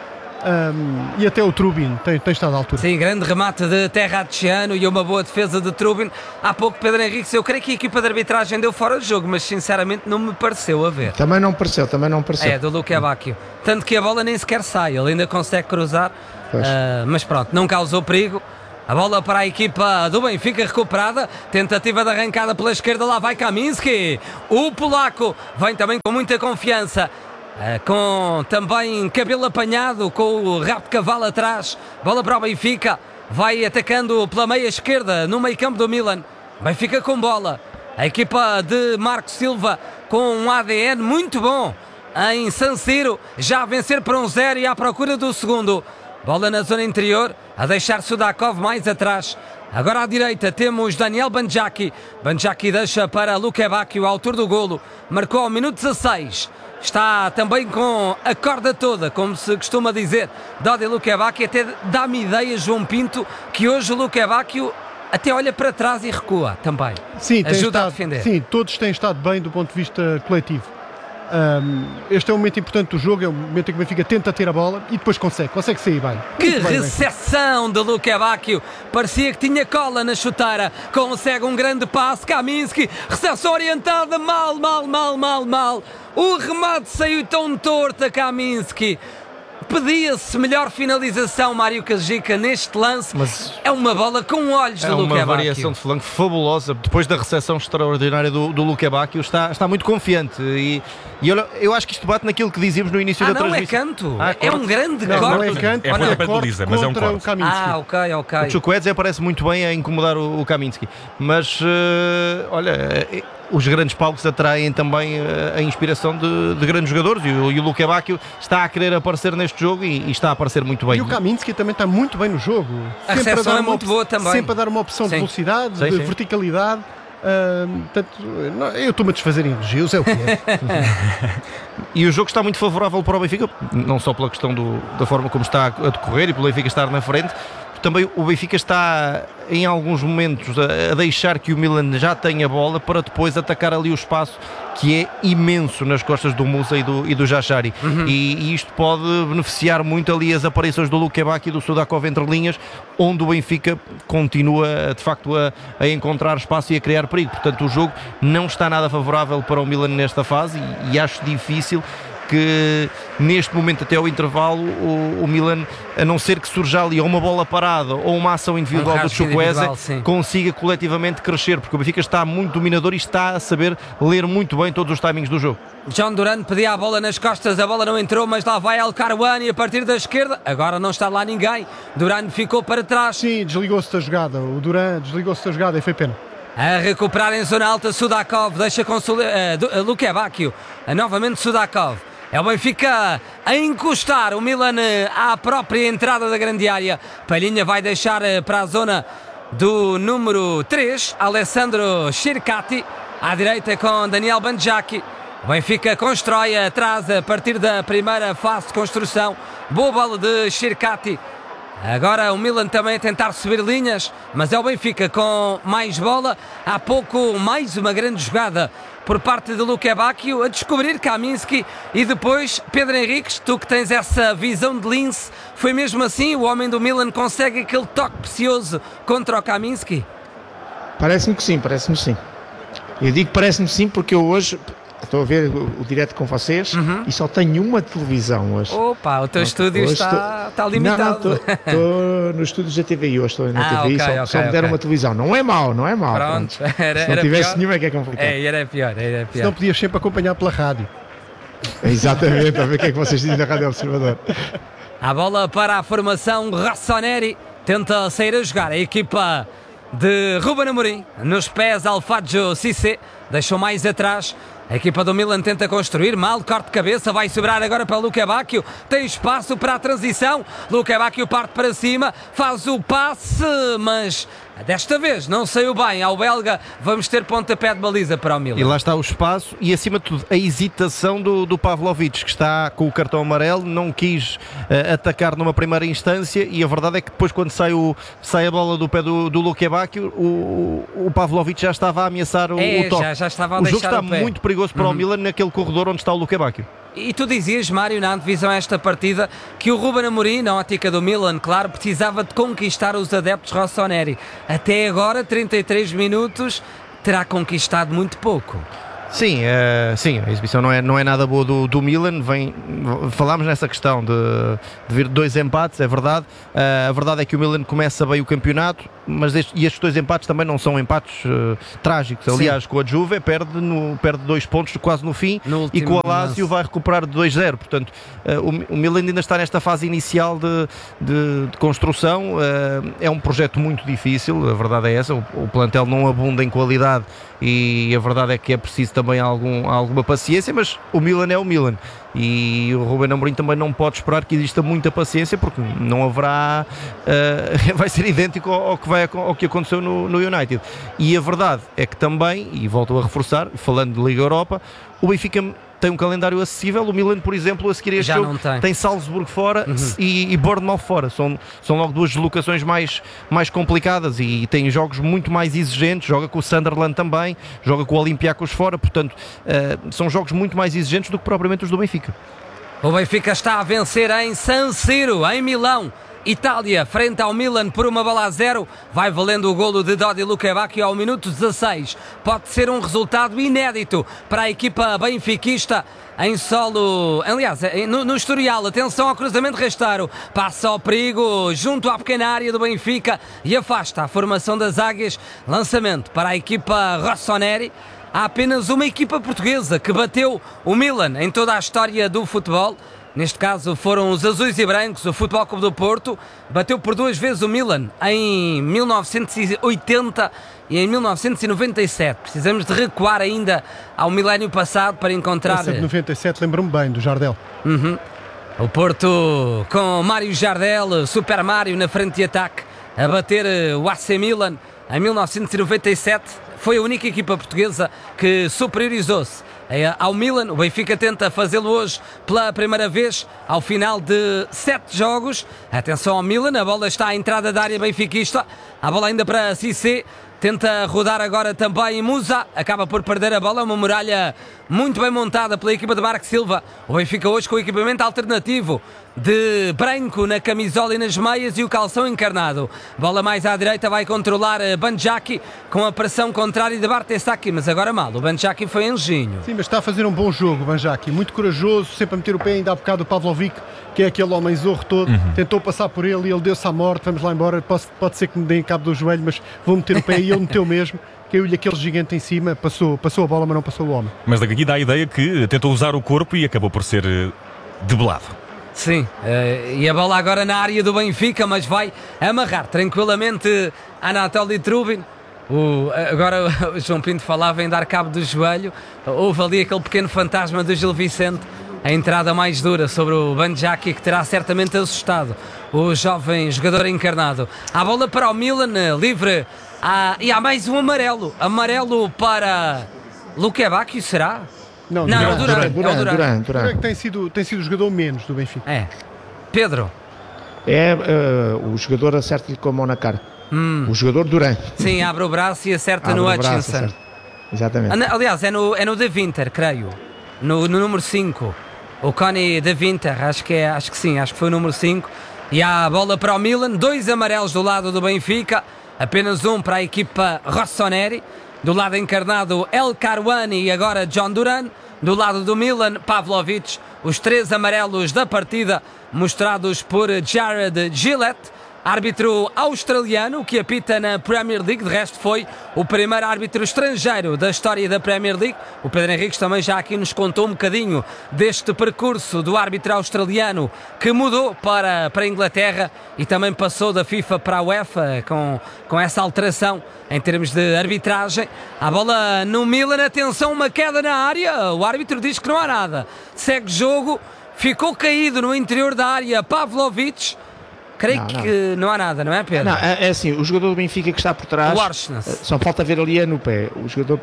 Um, e até o Trubin tem, tem estado à altura. Sim, grande remate de Terracciano e uma boa defesa de Trubin. Há pouco Pedro Henrique, eu creio que a equipa de arbitragem deu fora de jogo, mas sinceramente não me pareceu a ver. Também não pareceu, também não pareceu. É, do Luque Bacchio. Tanto que a bola nem sequer sai, ele ainda consegue cruzar, uh, mas pronto, não causou perigo. A bola para a equipa do Benfica recuperada, tentativa de arrancada pela esquerda, lá vai Kaminski. O polaco vem também com muita confiança. Uh, com também cabelo apanhado, com o rabo de cavalo atrás, bola para o Benfica, vai atacando pela meia esquerda no meio campo do Milan. Benfica com bola, a equipa de Marco Silva com um A D N muito bom em San Siro, já a vencer por um zero e à procura do segundo. Bola na zona interior, a deixar Sudakov mais atrás. Agora à direita temos Daniel Banjaki. Banjaki deixa para Luque Bacchio, autor do golo, marcou ao minuto dezasseis. Está também com a corda toda, como se costuma dizer, Dodi Luque Bacchio. Até dá-me ideia, João Pinto, que hoje o Luque Bacchio até olha para trás e recua também. Sim, ajuda estado, a defender. Sim, todos têm estado bem do ponto de vista coletivo. Um, este é um momento importante do jogo, é um momento em que o Benfica tenta ter a bola e depois consegue, consegue sair bem. Que bem, recepção de Luque Bacchio, parecia que tinha cola na chuteira, consegue um grande passe, Kaminski, recepção orientada, mal, mal, mal, mal, mal, o remate saiu tão torto a Kaminski. Pedia-se melhor finalização, Mário Cajica, neste lance. Mas é uma bola com olhos é do Luque Bacchio. É uma variação de flanco fabulosa. Depois da recepção extraordinária do, do Luque Bacchio, está, está muito confiante. E, e eu, eu acho que isto bate naquilo que dizíamos no início ah, da não, transmissão. É canto. Ah, é um grande não, corte. Não é canto, é olha, é corte Lisa, mas é um corte. Ah, ok, ok. O Chukwueze aparece muito bem a incomodar o, o Kaminski. Mas, uh, olha... Os grandes palcos atraem também uh, a inspiração de, de grandes jogadores e o, e o Luque Bacchio está a querer aparecer neste jogo e, e está a aparecer muito bem. E o Kaminski também está muito bem no jogo. A recepção é muito boa também. Sempre a dar uma opção sim. de velocidade, sim, de sim. verticalidade. Uh, portanto, não, eu estou-me a desfazer em elogios, é o que é. E o jogo está muito favorável para o Benfica, não só pela questão do, da forma como está a decorrer e pelo Benfica estar na frente. Também o Benfica está em alguns momentos a, a deixar que o Milan já tenha bola para depois atacar ali o espaço que é imenso nas costas do Musa e do, e do Jashari. Uhum. E, e isto pode beneficiar muito ali as aparições do Luque Bacchio e do Sudakov entre linhas, onde o Benfica continua de facto a, a encontrar espaço e a criar perigo. Portanto, o jogo não está nada favorável para o Milan nesta fase e, e acho difícil que neste momento até ao intervalo o, o Milan, a não ser que surja ali ou uma bola parada ou uma ação individual um do Chukwueze, consiga coletivamente crescer, porque o Benfica está muito dominador e está a saber ler muito bem todos os timings do jogo. John Duran pedia a bola nas costas, a bola não entrou, mas lá vai El Karouani a partir da esquerda, agora não está lá ninguém, Duran ficou para trás. Sim, desligou-se da jogada, o Duran desligou-se da jogada e foi pena. A recuperar em zona alta, Sudakov deixa com uh, uh, Luque Bacchio, uh, novamente Sudakov. É o Benfica a encostar o Milan à própria entrada da grande área. Palhinha vai deixar para a zona do número três, Alessandro Circati, à direita com Daniel Banjaki. O Benfica constrói atrás a partir da primeira fase de construção. Boa bola de Circati. Agora o Milan também a tentar subir linhas, mas é o Benfica com mais bola. Há pouco mais uma grande jogada por parte de Luque Bacchio a descobrir Kaminski e depois Pedro Henriques, tu que tens essa visão de lince, foi mesmo assim? O homem do Milan consegue aquele toque precioso contra o Kaminski? Parece-me que sim, parece-me sim. Eu digo parece-me sim porque eu hoje estou a ver o, o direto com vocês uhum. e só tenho uma televisão hoje. Opa, o teu não, estúdio está, estou... está limitado. Não, não, estou nos estúdios da T V I hoje, estou na ah, T V I, okay, só, okay, só me deram okay. uma televisão. Não é mau, não é mau. Pronto, pronto. Era, se não era tivesse pior. nenhuma é que é complicado. É, era pior, era pior. Se não podias sempre acompanhar pela rádio. Exatamente, a ver o que é que vocês dizem na Rádio Observador. A bola para a formação, Rossoneri tenta sair a jogar. A equipa de Ruben Amorim, nos pés Alfadjo Cissé, deixou mais atrás. A equipa do Milan tenta construir, mal, corte de cabeça, vai sobrar agora para Luque Bacchio, tem espaço para a transição, Luque Bacchio parte para cima, faz o passe, mas Desta vez não saiu bem ao belga, vamos ter pontapé de baliza para o Milan. E lá está o espaço e, acima de tudo, a hesitação do, do Pavlovic, que está com o cartão amarelo, não quis uh, atacar numa primeira instância, e a verdade é que depois, quando sai, o, sai a bola do pé do, do Luque Bacchio, o, o Pavlovic já estava a ameaçar o, é, o toque. Já, já estava a o jogo deixar está o pé. muito perigoso para uhum. o Milan naquele corredor onde está o Luque Bacchio. E tu dizias, Mário, na antevisão a esta partida, que o Ruben Amorim, na ótica do Milan, claro, precisava de conquistar os adeptos rossoneri. Até agora, trinta e três minutos, terá conquistado muito pouco. Sim, é, sim, a exibição não é, não é nada boa do, do Milan. Vem, falámos nessa questão de, de vir dois empates, é verdade. Uh, a verdade é que o Milan começa bem o campeonato, mas este, e estes dois empates também não são empates uh, trágicos. Aliás, sim. Com a Juve perde, no, perde dois pontos quase no fim, no e com a Lazio vai recuperar de dois zero. Portanto, uh, o, o Milan ainda está nesta fase inicial de, de, de construção. Uh, é um projeto muito difícil, a verdade é essa. O, o plantel não abunda em qualidade e a verdade é que é preciso também algum, alguma paciência, mas o Milan é o Milan e o Ruben Amorim também não pode esperar que exista muita paciência, porque não haverá uh, vai ser idêntico ao, ao, que, vai, ao que aconteceu no, no United. E a verdade é que também, e volto a reforçar, falando de Liga Europa, o Benfica tem um calendário acessível. O Milan, por exemplo, a seguir este jogo tem. tem Salzburgo fora uhum. e, e Bournemouth fora. São, são logo duas deslocações mais, mais complicadas e tem jogos muito mais exigentes. Joga com o Sunderland também, joga com o Olympiacos fora. Portanto, uh, são jogos muito mais exigentes do que propriamente os do Benfica. O Benfica está a vencer em San Siro, em Milão, Itália, frente ao Milan por uma bola a zero. Vai valendo o golo de Dodi Luque Bacchio ao minuto dezasseis. Pode ser um resultado inédito para a equipa benfiquista em solo, aliás, no, no Estoril. Atenção ao cruzamento rasteiro, passa ao perigo junto à pequena área do Benfica e afasta a formação das Águias. Lançamento para a equipa rossoneri. Há apenas uma equipa portuguesa que bateu o Milan em toda a história do futebol. Neste caso foram os azuis e brancos. O Futebol Clube do Porto bateu por duas vezes o Milan, em mil novecentos e oitenta e em mil novecentos e noventa e sete. Precisamos de recuar ainda ao milénio passado para encontrar... Essa de noventa e sete lembro-me bem, do Jardel. Uhum. O Porto com Mário Jardel, Super Mário na frente de ataque, a bater o A C Milan em mil novecentos e noventa e sete. Foi a única equipa portuguesa que superiorizou-se ao Milan. O Benfica tenta fazê-lo hoje pela primeira vez ao final de sete jogos. Atenção ao Milan, a bola está à entrada da área benfiquista, a bola ainda para Cissé, tenta rodar agora também Musa, acaba por perder a bola. Uma muralha muito bem montada pela equipa de Marco Silva. O Benfica hoje com o equipamento alternativo de branco na camisola e nas meias e o calção encarnado. Bola mais à direita, vai controlar Bandjaki com a pressão contrária de Bartesaki, mas agora mal, o Bandjaki foi anjinho. Sim, mas está a fazer um bom jogo o Bandjaki, muito corajoso, sempre a meter o pé. Ainda há bocado o Pavlovic, que é aquele homem zorro todo, uhum. tentou passar por ele e ele deu-se à morte. Vamos lá embora, pode, pode ser que me deem cabo do joelho, mas vou meter o pé e ele meteu mesmo. Caiu-lhe aquele gigante em cima, passou, passou a bola, mas não passou o homem. Mas daqui dá a ideia que tentou usar o corpo e acabou por ser debelado. Sim, uh, e a bola agora na área do Benfica, mas vai amarrar tranquilamente Anatoly Trubin. O, agora o João Pinto falava em dar cabo do joelho. Houve ali aquele pequeno fantasma do Gil Vicente. A entrada mais dura sobre o Bandjaki, que terá certamente assustado o jovem jogador encarnado. A bola para o Milan, livre. Ah, e há mais um amarelo. Amarelo para Luque Bacchio, será? Não, não, Duran, o Duran. Duran, Duran, é o Duran. Duran, Duran. Duran que tem sido, tem sido o jogador menos do Benfica. É. Pedro. É uh, o jogador acerta-lhe com a mão na cara. Hum. O jogador Duran. Sim, abre o braço e acerta abre no Hutchinson. Exatamente. Aliás, é no, é no De Winter, creio. No, no número cinco. O Connie De Winter, acho que, é, acho que sim, acho que foi o número cinco. E há a bola para o Milan. Dois amarelos do lado do Benfica. Apenas um para a equipa rossoneri. Do lado encarnado, El Karouani e agora John Duran. Do lado do Milan, Pavlovic. Os três amarelos da partida mostrados por Jared Gillett, árbitro australiano que apita na Premier League. De resto foi o primeiro árbitro estrangeiro da história da Premier League. O Pedro Henriques também já aqui nos contou um bocadinho deste percurso do árbitro australiano que mudou para, para a Inglaterra e também passou da FIFA para a UEFA com, com essa alteração em termos de arbitragem. A bola no Milan, atenção, uma queda na área, o árbitro diz que não há nada, segue jogo, ficou caído no interior da área Pavlovic, Creio Não, não. que não há nada, não é, Pedro? Não, é, é assim, o jogador do Benfica que está por trás, O Orsnes. eh, só falta ver ali é no pé, o jogador,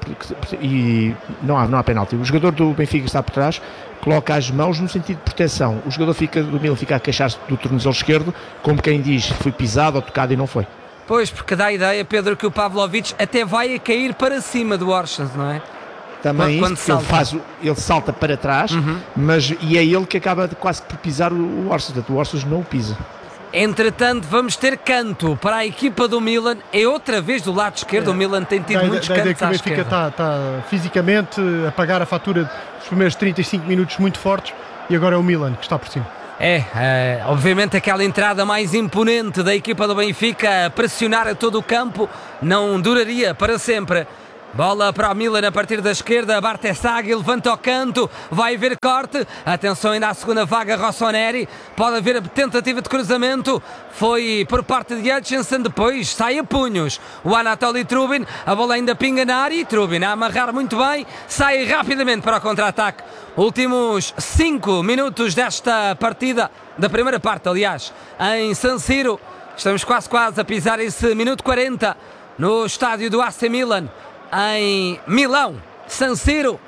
e não há, não há penalti, o jogador do Benfica que está por trás coloca as mãos no sentido de proteção, o jogador fica, do Milan fica a queixar-se do tornozelo esquerdo, como quem diz, foi pisado ou tocado e não foi. Pois, porque dá a ideia, Pedro, que o Pavlovic até vai a cair para cima do Orsnes, não é? Também Quando- isso, quando ele, salta. faz, o- ele salta para trás, mas e é ele que acaba de, quase por pisar o, o Orsnes, portanto, o Orsnes não o pisa. Entretanto, vamos ter canto para a equipa do Milan. É outra vez do lado esquerdo. O Milan tem tido Dá, muitos dá a ideia cantos que o à Benfica esquerda. está, está fisicamente a pagar a fatura dos primeiros trinta e cinco minutos muito fortes e agora é o Milan que está por cima. É, é, obviamente aquela entrada mais imponente da equipa do Benfica a pressionar a todo o campo não duraria para sempre. Bola para o Milan a partir da esquerda, Bartesaghi levanta ao canto, vai haver corte, atenção ainda à segunda vaga, Rossoneri, pode haver a tentativa de cruzamento, foi por parte de Hutchinson, depois sai a punhos, o Anatoly Trubin, a bola ainda pinga na área e Trubin a amarrar muito bem, sai rapidamente para o contra-ataque. Últimos cinco minutos desta partida, da primeira parte aliás, em San Siro, estamos quase quase a pisar esse minuto quarenta no estádio do A C Milan, em Milão, San Siro,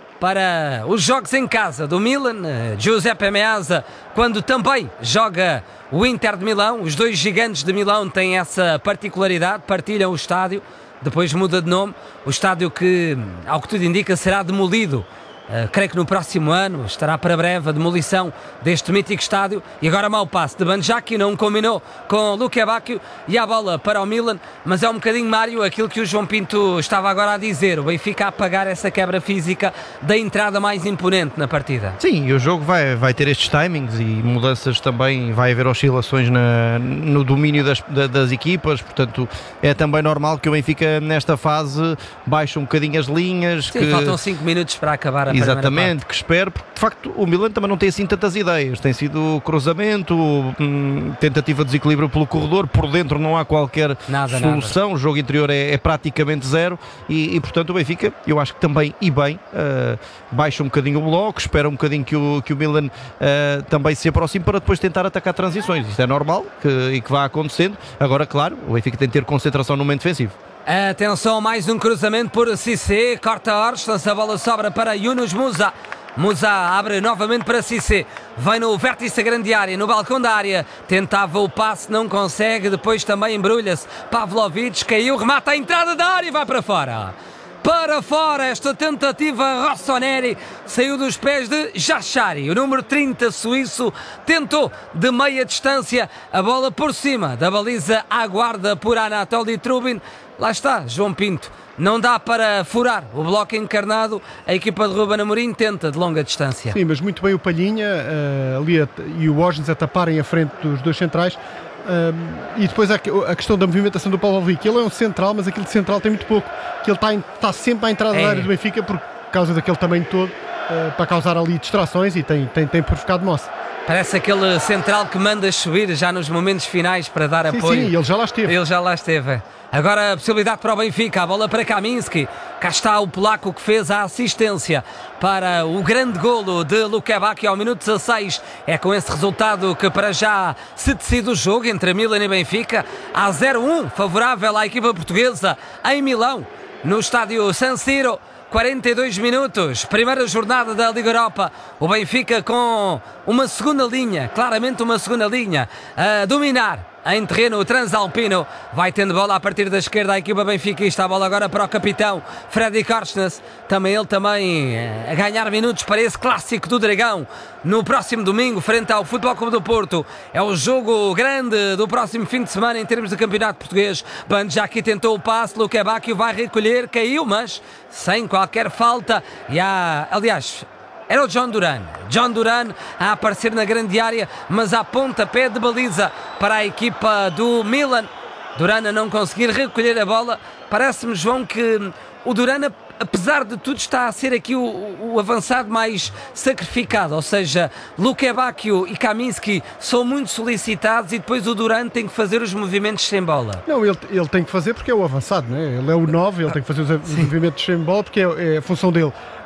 para os jogos em casa do Milan. Giuseppe Meazza, quando também joga o Inter de Milão, os dois gigantes de Milão têm essa particularidade, partilham o estádio, depois muda de nome, o estádio que, ao que tudo indica, será demolido. Uh, creio que no próximo ano estará para breve a demolição deste mítico estádio. E agora mau passe de Banjaki, não combinou com Luque Bacchio e a bola para o Milan, mas é um bocadinho, Mário, aquilo que o João Pinto estava agora a dizer, o Benfica a apagar essa quebra física da entrada mais imponente na partida. Sim, e o jogo vai, vai ter estes timings e mudanças também, vai haver oscilações na, no domínio das, da, das equipas, portanto é também normal que o Benfica nesta fase baixe um bocadinho as linhas. Sim, que... faltam cinco minutos para acabar a primeira Exatamente, parte. que espero, porque de facto o Milan também não tem assim tantas ideias, tem sido cruzamento, hum, tentativa de desequilíbrio pelo corredor, por dentro não há qualquer Nada, solução, nada. O jogo interior é, é praticamente zero e, e portanto o Benfica, eu acho que também e bem, uh, baixa um bocadinho o bloco, espera um bocadinho que o, que o Milan uh, também se aproxime para depois tentar atacar transições, isto é normal que, e que vá acontecendo. Agora claro, o Benfica tem que ter concentração no momento defensivo. Atenção, mais um cruzamento por Cissé, corta Orsnes, a bola sobra para Yunus Musa. Musa abre novamente para Cissé, vem no vértice da grande área, no balcão da área, tentava o passe, não consegue, depois também embrulha-se. Pavlovic caiu, remata a entrada da área e vai para fora. Para fora, esta tentativa, Rossoneri saiu dos pés de Jachari, o número trinta suíço, tentou de meia distância, a bola por cima da baliza, aguarda por Anatoly Trubin. Lá está, João Pinto, não dá para furar o bloco encarnado, a equipa de Ruben Amorim tenta de longa distância. Sim, mas muito bem o Palhinha uh, ali a, e o Orsnes a taparem a frente dos dois centrais. Uh, e depois a, a questão da movimentação do Pavlovic, ele é um central, mas aquele de central tem muito pouco, que ele está, está sempre à entrada É. da área do Benfica por causa daquele tamanho todo, uh, para causar ali distrações e tem, tem, tem provocado moça. Parece aquele central que manda subir já nos momentos finais para dar Sim, apoio. sim, ele já lá esteve. Ele já lá esteve. Agora a possibilidade para o Benfica, a bola para Kaminski. Cá está o polaco que fez a assistência para o grande golo de Luque Bacchio ao minuto dezasseis. É com esse resultado que para já se decide o jogo entre Milan e Benfica. Há zero a um favorável à equipa portuguesa em Milão, no estádio San Siro. quarenta e dois minutos, primeira jornada da Liga Europa, o Benfica com uma segunda linha, claramente uma segunda linha, a dominar em terreno transalpino, vai tendo bola a partir da esquerda a equipa benfiquista, a bola agora para o capitão Freddy Orsnes, também ele também a ganhar minutos para esse clássico do Dragão, no próximo domingo, frente ao Futebol Clube do Porto. É o jogo grande do próximo fim de semana em termos de campeonato português. Banjaki tentou o passe, Luque Bacchio vai recolher, caiu, mas sem qualquer falta, e há, aliás, era o John Duran. John Duran a aparecer na grande área, mas a pontapé de baliza para a equipa do Milan. Duran a não conseguir recolher a bola. Parece-me, João, que o Duran, apesar de tudo, está a ser aqui o, o avançado mais sacrificado. Ou seja, Luque Bacchio e Kaminski são muito solicitados e depois o Duran tem que fazer os movimentos sem bola. Não, ele, ele tem que fazer porque é o avançado, né? Ele é o nove, ele tem que fazer os, os movimentos sem bola porque é, é a função dele.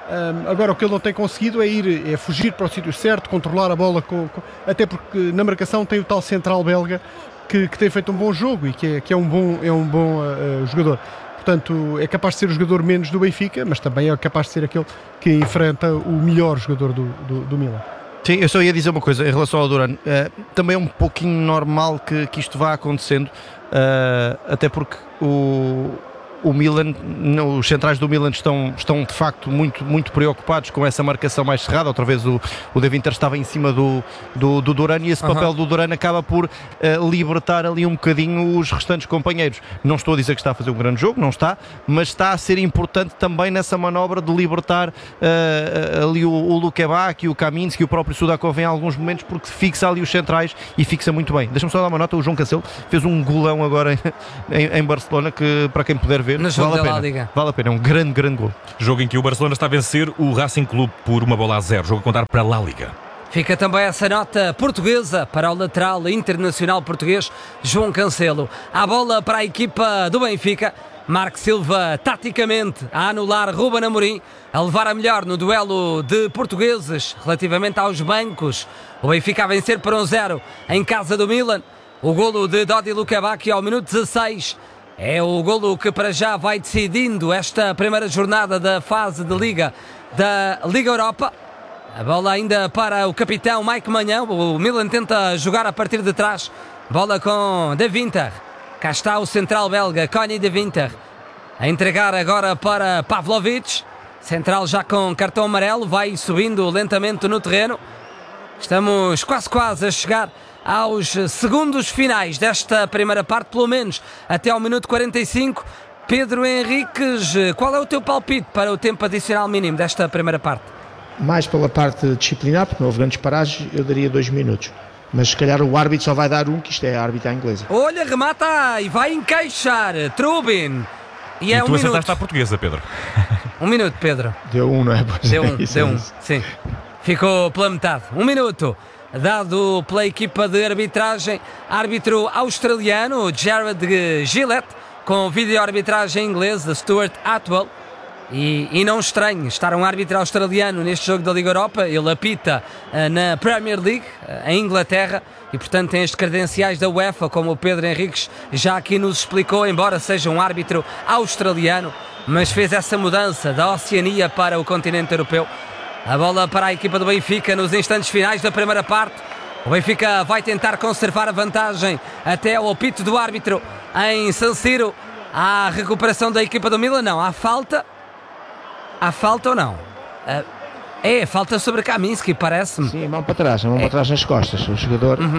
Um, agora o que ele não tem conseguido é ir, é fugir para o sítio certo, controlar a bola, com, com, até porque na marcação tem o tal central belga que, que tem feito um bom jogo e que é, que é um bom, é um bom uh, uh, jogador. Portanto, é capaz de ser o jogador menos do Benfica, mas também é capaz de ser aquele que enfrenta o melhor jogador do, do, do Milan. Sim, eu só ia dizer uma coisa em relação ao Duran. Uh, também é um pouquinho normal que, que isto vá acontecendo, uh, até porque o... O Milan, os centrais do Milan estão, estão de facto muito, muito preocupados com essa marcação mais cerrada. Outra vez o, o De Winter estava em cima do, do, do Duran e esse uhum. papel do Duran acaba por uh, libertar ali um bocadinho os restantes companheiros. Não estou a dizer que está a fazer um grande jogo, não está, mas está a ser importante também nessa manobra de libertar uh, ali o, o Lukebak, o Kaminski, o próprio Sudakov em alguns momentos, porque fixa ali os centrais e fixa muito bem. Deixa-me só dar uma nota, o João Cancelo fez um golão agora em, em, em Barcelona que, para quem puder ver, no jogo vale a da pena. Liga. Vale a pena, é um grande, grande gol. Jogo em que o Barcelona está a vencer o Racing Clube por uma bola a zero. Jogo a contar para a La Liga. Fica também essa nota portuguesa para o lateral internacional português João Cancelo. A bola para a equipa do Benfica. Marco Silva, taticamente, a anular Ruben Amorim, a levar a melhor no duelo de portugueses relativamente aos bancos. O Benfica a vencer por um zero em casa do Milan. O golo de Dodi Lukebak ao minuto dezasseis. É o golo que para já vai decidindo esta primeira jornada da fase de Liga da Liga Europa. A bola ainda para o capitão Mike Maignan. O Milan tenta jogar a partir de trás. Bola com De Winter. Cá está o central belga, Connie De Winter. A entregar agora para Pavlovic. Central já com cartão amarelo. Vai subindo lentamente no terreno. Estamos quase quase a chegar aos segundos finais desta primeira parte, pelo menos até ao minuto quarenta e cinco. Pedro Henriques, qual é o teu palpite para o tempo adicional mínimo desta primeira parte? Mais pela parte disciplinar, porque não houve grandes paragens, eu daria dois minutos. Mas se calhar o árbitro só vai dar um, que isto é a árbitra inglesa. Olha, remata e vai encaixar Trubin. E, e é tu um acertaste minuto. à portuguesa, Pedro. Um minuto, Pedro. Deu um, não é? Pois deu é, um, isso deu é um, isso. sim. Ficou pela metade. Um minuto. Dado pela equipa de arbitragem, árbitro australiano Jared Gillett, com vídeo-arbitragem inglesa Stuart Atwell. E, e não estranho estar um árbitro australiano neste jogo da Liga Europa. Ele apita uh, na Premier League, uh, em Inglaterra, e portanto tem as credenciais da UEFA, como o Pedro Henriques já aqui nos explicou, embora seja um árbitro australiano, mas fez essa mudança da Oceania para o continente europeu. A bola para a equipa do Benfica nos instantes finais da primeira parte. O Benfica vai tentar conservar a vantagem até ao apito do árbitro em San Siro. Há recuperação da equipa do Milan? Não. Há falta? Há falta ou não? Uh, é, falta sobre Kaminski, parece-me. Sim, mão para trás, mão é. para trás nas costas. O jogador... Uhum.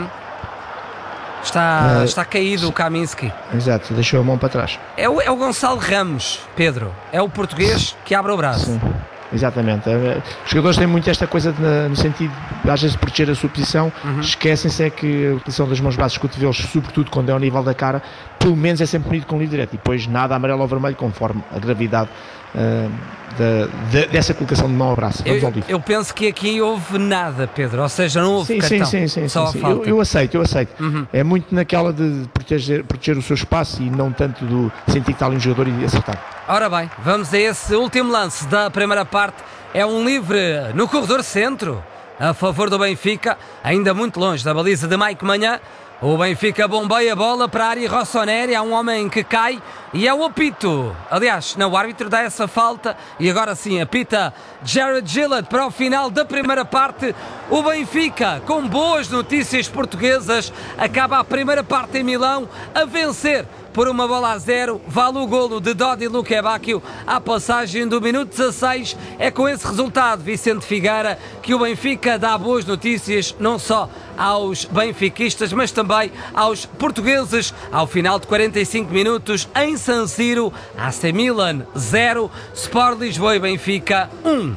Está, uh, está caído o Kaminski. Exato, deixou a mão para trás. É o, é o Gonçalo Ramos, Pedro. É o português que abre o braço. Sim. Exatamente. Os jogadores têm muito esta coisa de, no sentido de às vezes proteger a sua posição, uhum. Esquecem-se é que a utilização das mãos, braços, cotovelos, sobretudo quando é ao nível da cara, pelo menos é sempre punido com livre direto e depois nada amarelo ou vermelho conforme a gravidade uh, da, da, dessa colocação de mão ao braço. Vamos eu, ao livro. Eu penso que aqui houve nada, Pedro, ou seja, não houve sim, cartão, sim, sim, sim, só sim, a sim. falta. Eu, eu aceito, eu aceito. Uhum. É muito naquela de proteger, proteger o seu espaço e não tanto do sentir que está ali um jogador e acertar. Ora bem, vamos a esse último lance da primeira parte. É um livre no corredor centro, a favor do Benfica, ainda muito longe da baliza de Mike Maignan. O Benfica bombeia a bola para a área Rossoneri, há um homem que cai e é o apito. Aliás, não, o árbitro dá essa falta e agora sim apita Jared Gillett para o final da primeira parte. O Benfica, com boas notícias portuguesas, acaba a primeira parte em Milão a vencer por uma bola a zero, vale o golo de Dodi Lukebak à passagem do minuto dezasseis. É com esse resultado, Vicente Figueira, que o Benfica dá boas notícias não só aos benfiquistas, mas também aos portugueses. Ao final de quarenta e cinco minutos, em San Siro, A C Milan zero, Sport Lisboa e Benfica um.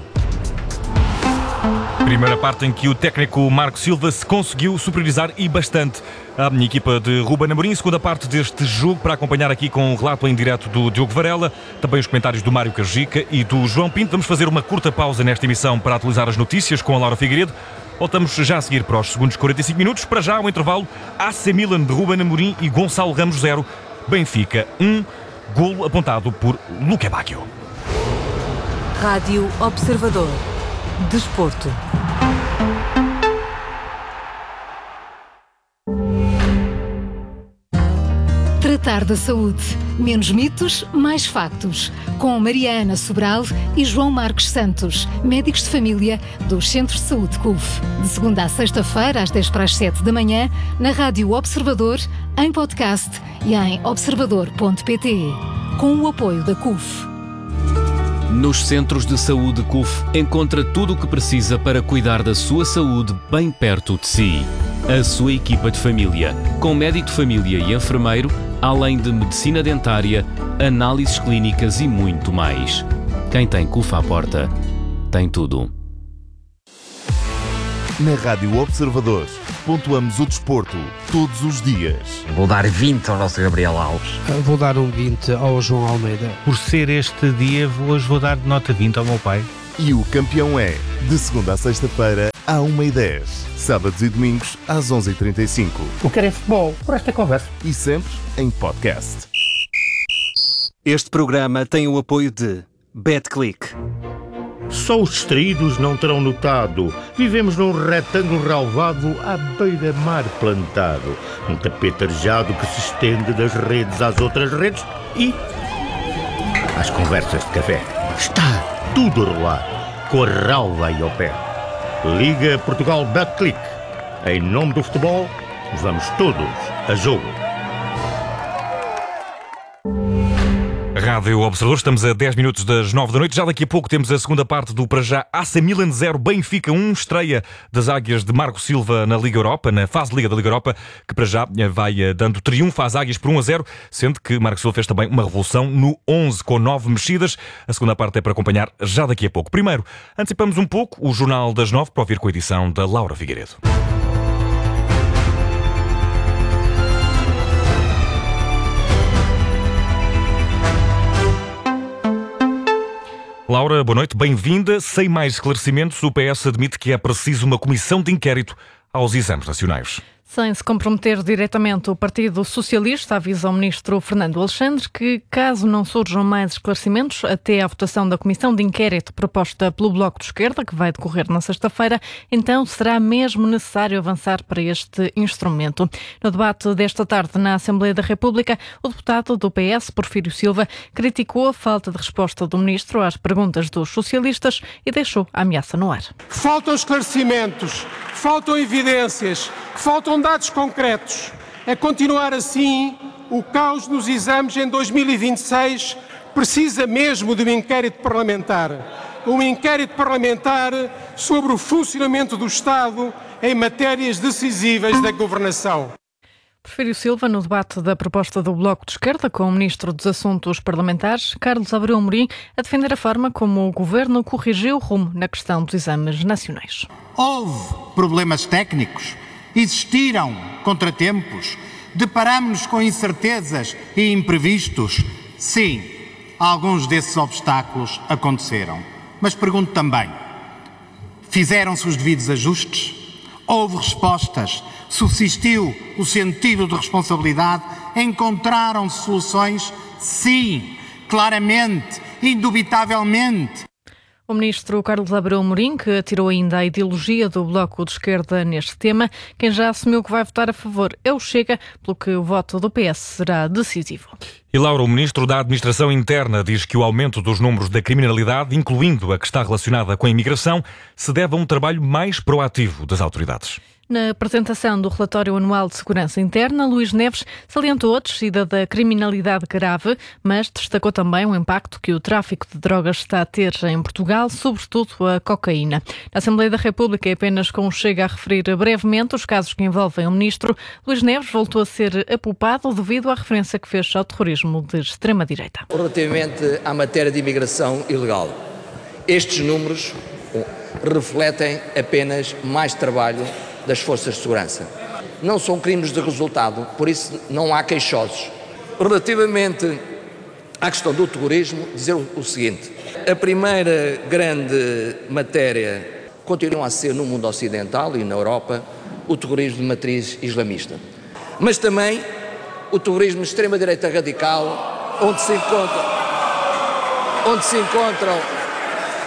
Primeira parte em que o técnico Marco Silva se conseguiu superiorizar e bastante a minha equipa de Ruben Amorim. Segunda parte deste jogo para acompanhar aqui com o relato em direto do Diogo Varela, também os comentários do Mário Cajica e do João Pinto. Vamos fazer uma curta pausa nesta emissão para atualizar as notícias com a Laura Figueiredo. Voltamos já a seguir para os segundos quarenta e cinco minutos. Para já, um intervalo. A C Milan de Ruben Amorim e Gonçalo Ramos zero. Benfica um. Golo apontado por Lukebak. Rádio Observador. Desporto. Tratar da saúde. Menos mitos, mais factos. Com Mariana Sobral e João Marcos Santos, médicos de família dos Centros de Saúde C U F. De segunda a sexta-feira, às dez para as sete da manhã, na Rádio Observador, em podcast e em observador ponto pt. Com o apoio da C U F. Nos Centros de Saúde C U F, encontra tudo o que precisa para cuidar da sua saúde bem perto de si. A sua equipa de família, com médico de família e enfermeiro, além de medicina dentária, análises clínicas e muito mais. Quem tem C U F à porta, tem tudo. Na Rádio Observador, pontuamos o desporto todos os dias. Vou dar vinte ao nosso Gabriel Alves. Vou dar um vinte ao João Almeida. Por ser este dia, hoje vou dar nota vinte ao meu pai. E o campeão é, de segunda a sexta-feira, à uma e dez. Sábados e domingos, às onze e trinta e cinco. O que é futebol, por esta conversa. E sempre em podcast. Este programa tem o apoio de BetClick. Só os distraídos não terão notado. Vivemos num retângulo relvado à beira-mar plantado. Um tapete arejado que se estende das redes às outras redes e às conversas de café. Está tudo a rolar, com a relva aí ao pé. Liga Portugal BetClick. Em nome do futebol, vamos todos a jogo. Rádio Observador, estamos a dez minutos das nove da noite. Já daqui a pouco temos a segunda parte do para já A C Milan zero, Benfica um, estreia das águias de Marco Silva na Liga Europa, na fase de Liga da Liga Europa, que para já vai dando triunfo às águias por um a zero, sendo que Marco Silva fez também uma revolução no onze com nove mexidas. A segunda parte é para acompanhar já daqui a pouco. Primeiro, antecipamos um pouco o Jornal das nove para ouvir com a edição da Laura Figueiredo. Laura, boa noite, bem-vinda. Sem mais esclarecimentos, o P S admite que é preciso uma comissão de inquérito aos exames nacionais. Sem se comprometer diretamente, o Partido Socialista avisa ao ministro Fernando Alexandre que, caso não surjam mais esclarecimentos até à votação da comissão de inquérito proposta pelo Bloco de Esquerda, que vai decorrer na sexta-feira, então será mesmo necessário avançar para este instrumento. No debate desta tarde na Assembleia da República, o deputado do P S, Porfírio Silva, criticou a falta de resposta do ministro às perguntas dos socialistas e deixou a ameaça no ar. Faltam esclarecimentos, faltam evidências, faltam dados concretos. A continuar assim, o caos nos exames em dois mil e vinte e seis precisa mesmo de um inquérito parlamentar. Um inquérito parlamentar sobre o funcionamento do Estado em matérias decisivas da governação. Porfírio Silva, no debate da proposta do Bloco de Esquerda com o Ministro dos Assuntos Parlamentares, Carlos Abreu Amorim, a defender a forma como o Governo corrigiu o rumo na questão dos exames nacionais. Houve problemas técnicos, existiram contratempos, deparámos-nos com incertezas e imprevistos. Sim, alguns desses obstáculos aconteceram. Mas pergunto também, fizeram-se os devidos ajustes? Houve respostas? Subsistiu o sentido de responsabilidade? Encontraram-se soluções? Sim, claramente, indubitavelmente. O ministro Carlos Abreu Amorim, que atirou ainda a ideologia do Bloco de Esquerda neste tema, quem já assumiu que vai votar a favor é o Chega, pelo que o voto do P S será decisivo. E Laura, o ministro da Administração Interna diz que o aumento dos números da criminalidade, incluindo a que está relacionada com a imigração, se deve a um trabalho mais proativo das autoridades. Na apresentação do relatório anual de segurança interna, Luís Neves salientou a descida da criminalidade grave, mas destacou também o impacto que o tráfico de drogas está a ter em Portugal, sobretudo a cocaína. Na Assembleia da República, e apenas com o Chega a referir brevemente os casos que envolvem o ministro, Luís Neves voltou a ser apupado devido à referência que fez ao terrorismo de extrema-direita. Relativamente à matéria de imigração ilegal, estes números refletem apenas mais trabalho das forças de segurança. Não são crimes de resultado, por isso não há queixosos. Relativamente à questão do terrorismo, dizer o seguinte: a primeira grande matéria continua a ser no mundo ocidental e na Europa o terrorismo de matriz islamista, mas também o terrorismo de extrema-direita radical, onde se encontram, onde se encontram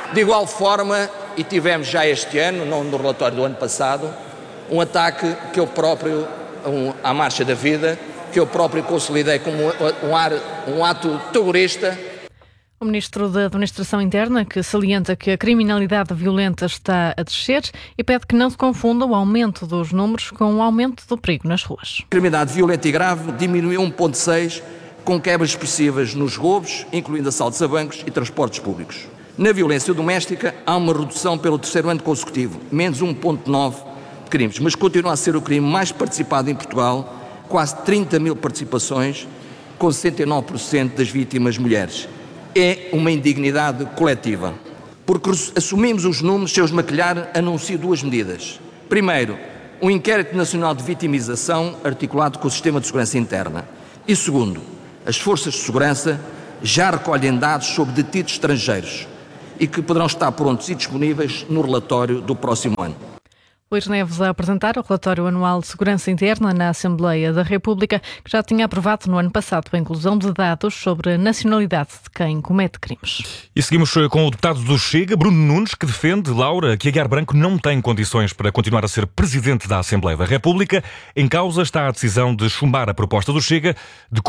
De igual forma, e tivemos já este ano, não no relatório do ano passado, um ataque que eu próprio, um, à Marcha da Vida, que eu próprio consolidei como um, ar, um ato terrorista. O Ministro da Administração Interna, que salienta que a criminalidade violenta está a descer e pede que não se confunda o aumento dos números com o aumento do perigo nas ruas. A criminalidade violenta e grave diminuiu um vírgula seis, com quebras expressivas nos roubos, incluindo assaltos a bancos e transportes públicos. Na violência doméstica, há uma redução pelo terceiro ano consecutivo, menos um vírgula nove de crimes, mas continua a ser o crime mais participado em Portugal, quase trinta mil participações, com sessenta e nove por cento das vítimas mulheres. É uma indignidade coletiva. Porque assumimos os números, sem os maquilhar, anuncio duas medidas. Primeiro, um inquérito nacional de vitimização articulado com o Sistema de Segurança Interna. E segundo, as forças de segurança já recolhem dados sobre detidos estrangeiros e que poderão estar prontos e disponíveis no relatório do próximo ano. Luís Neves a apresentar o relatório anual de segurança interna na Assembleia da República, que já tinha aprovado no ano passado a inclusão de dados sobre a nacionalidade de quem comete crimes. E seguimos com o deputado do Chega, Bruno Nunes, que defende, Laura, que Aguiar Branco não tem condições para continuar a ser presidente da Assembleia da República. Em causa está a decisão de chumbar a proposta do Chega de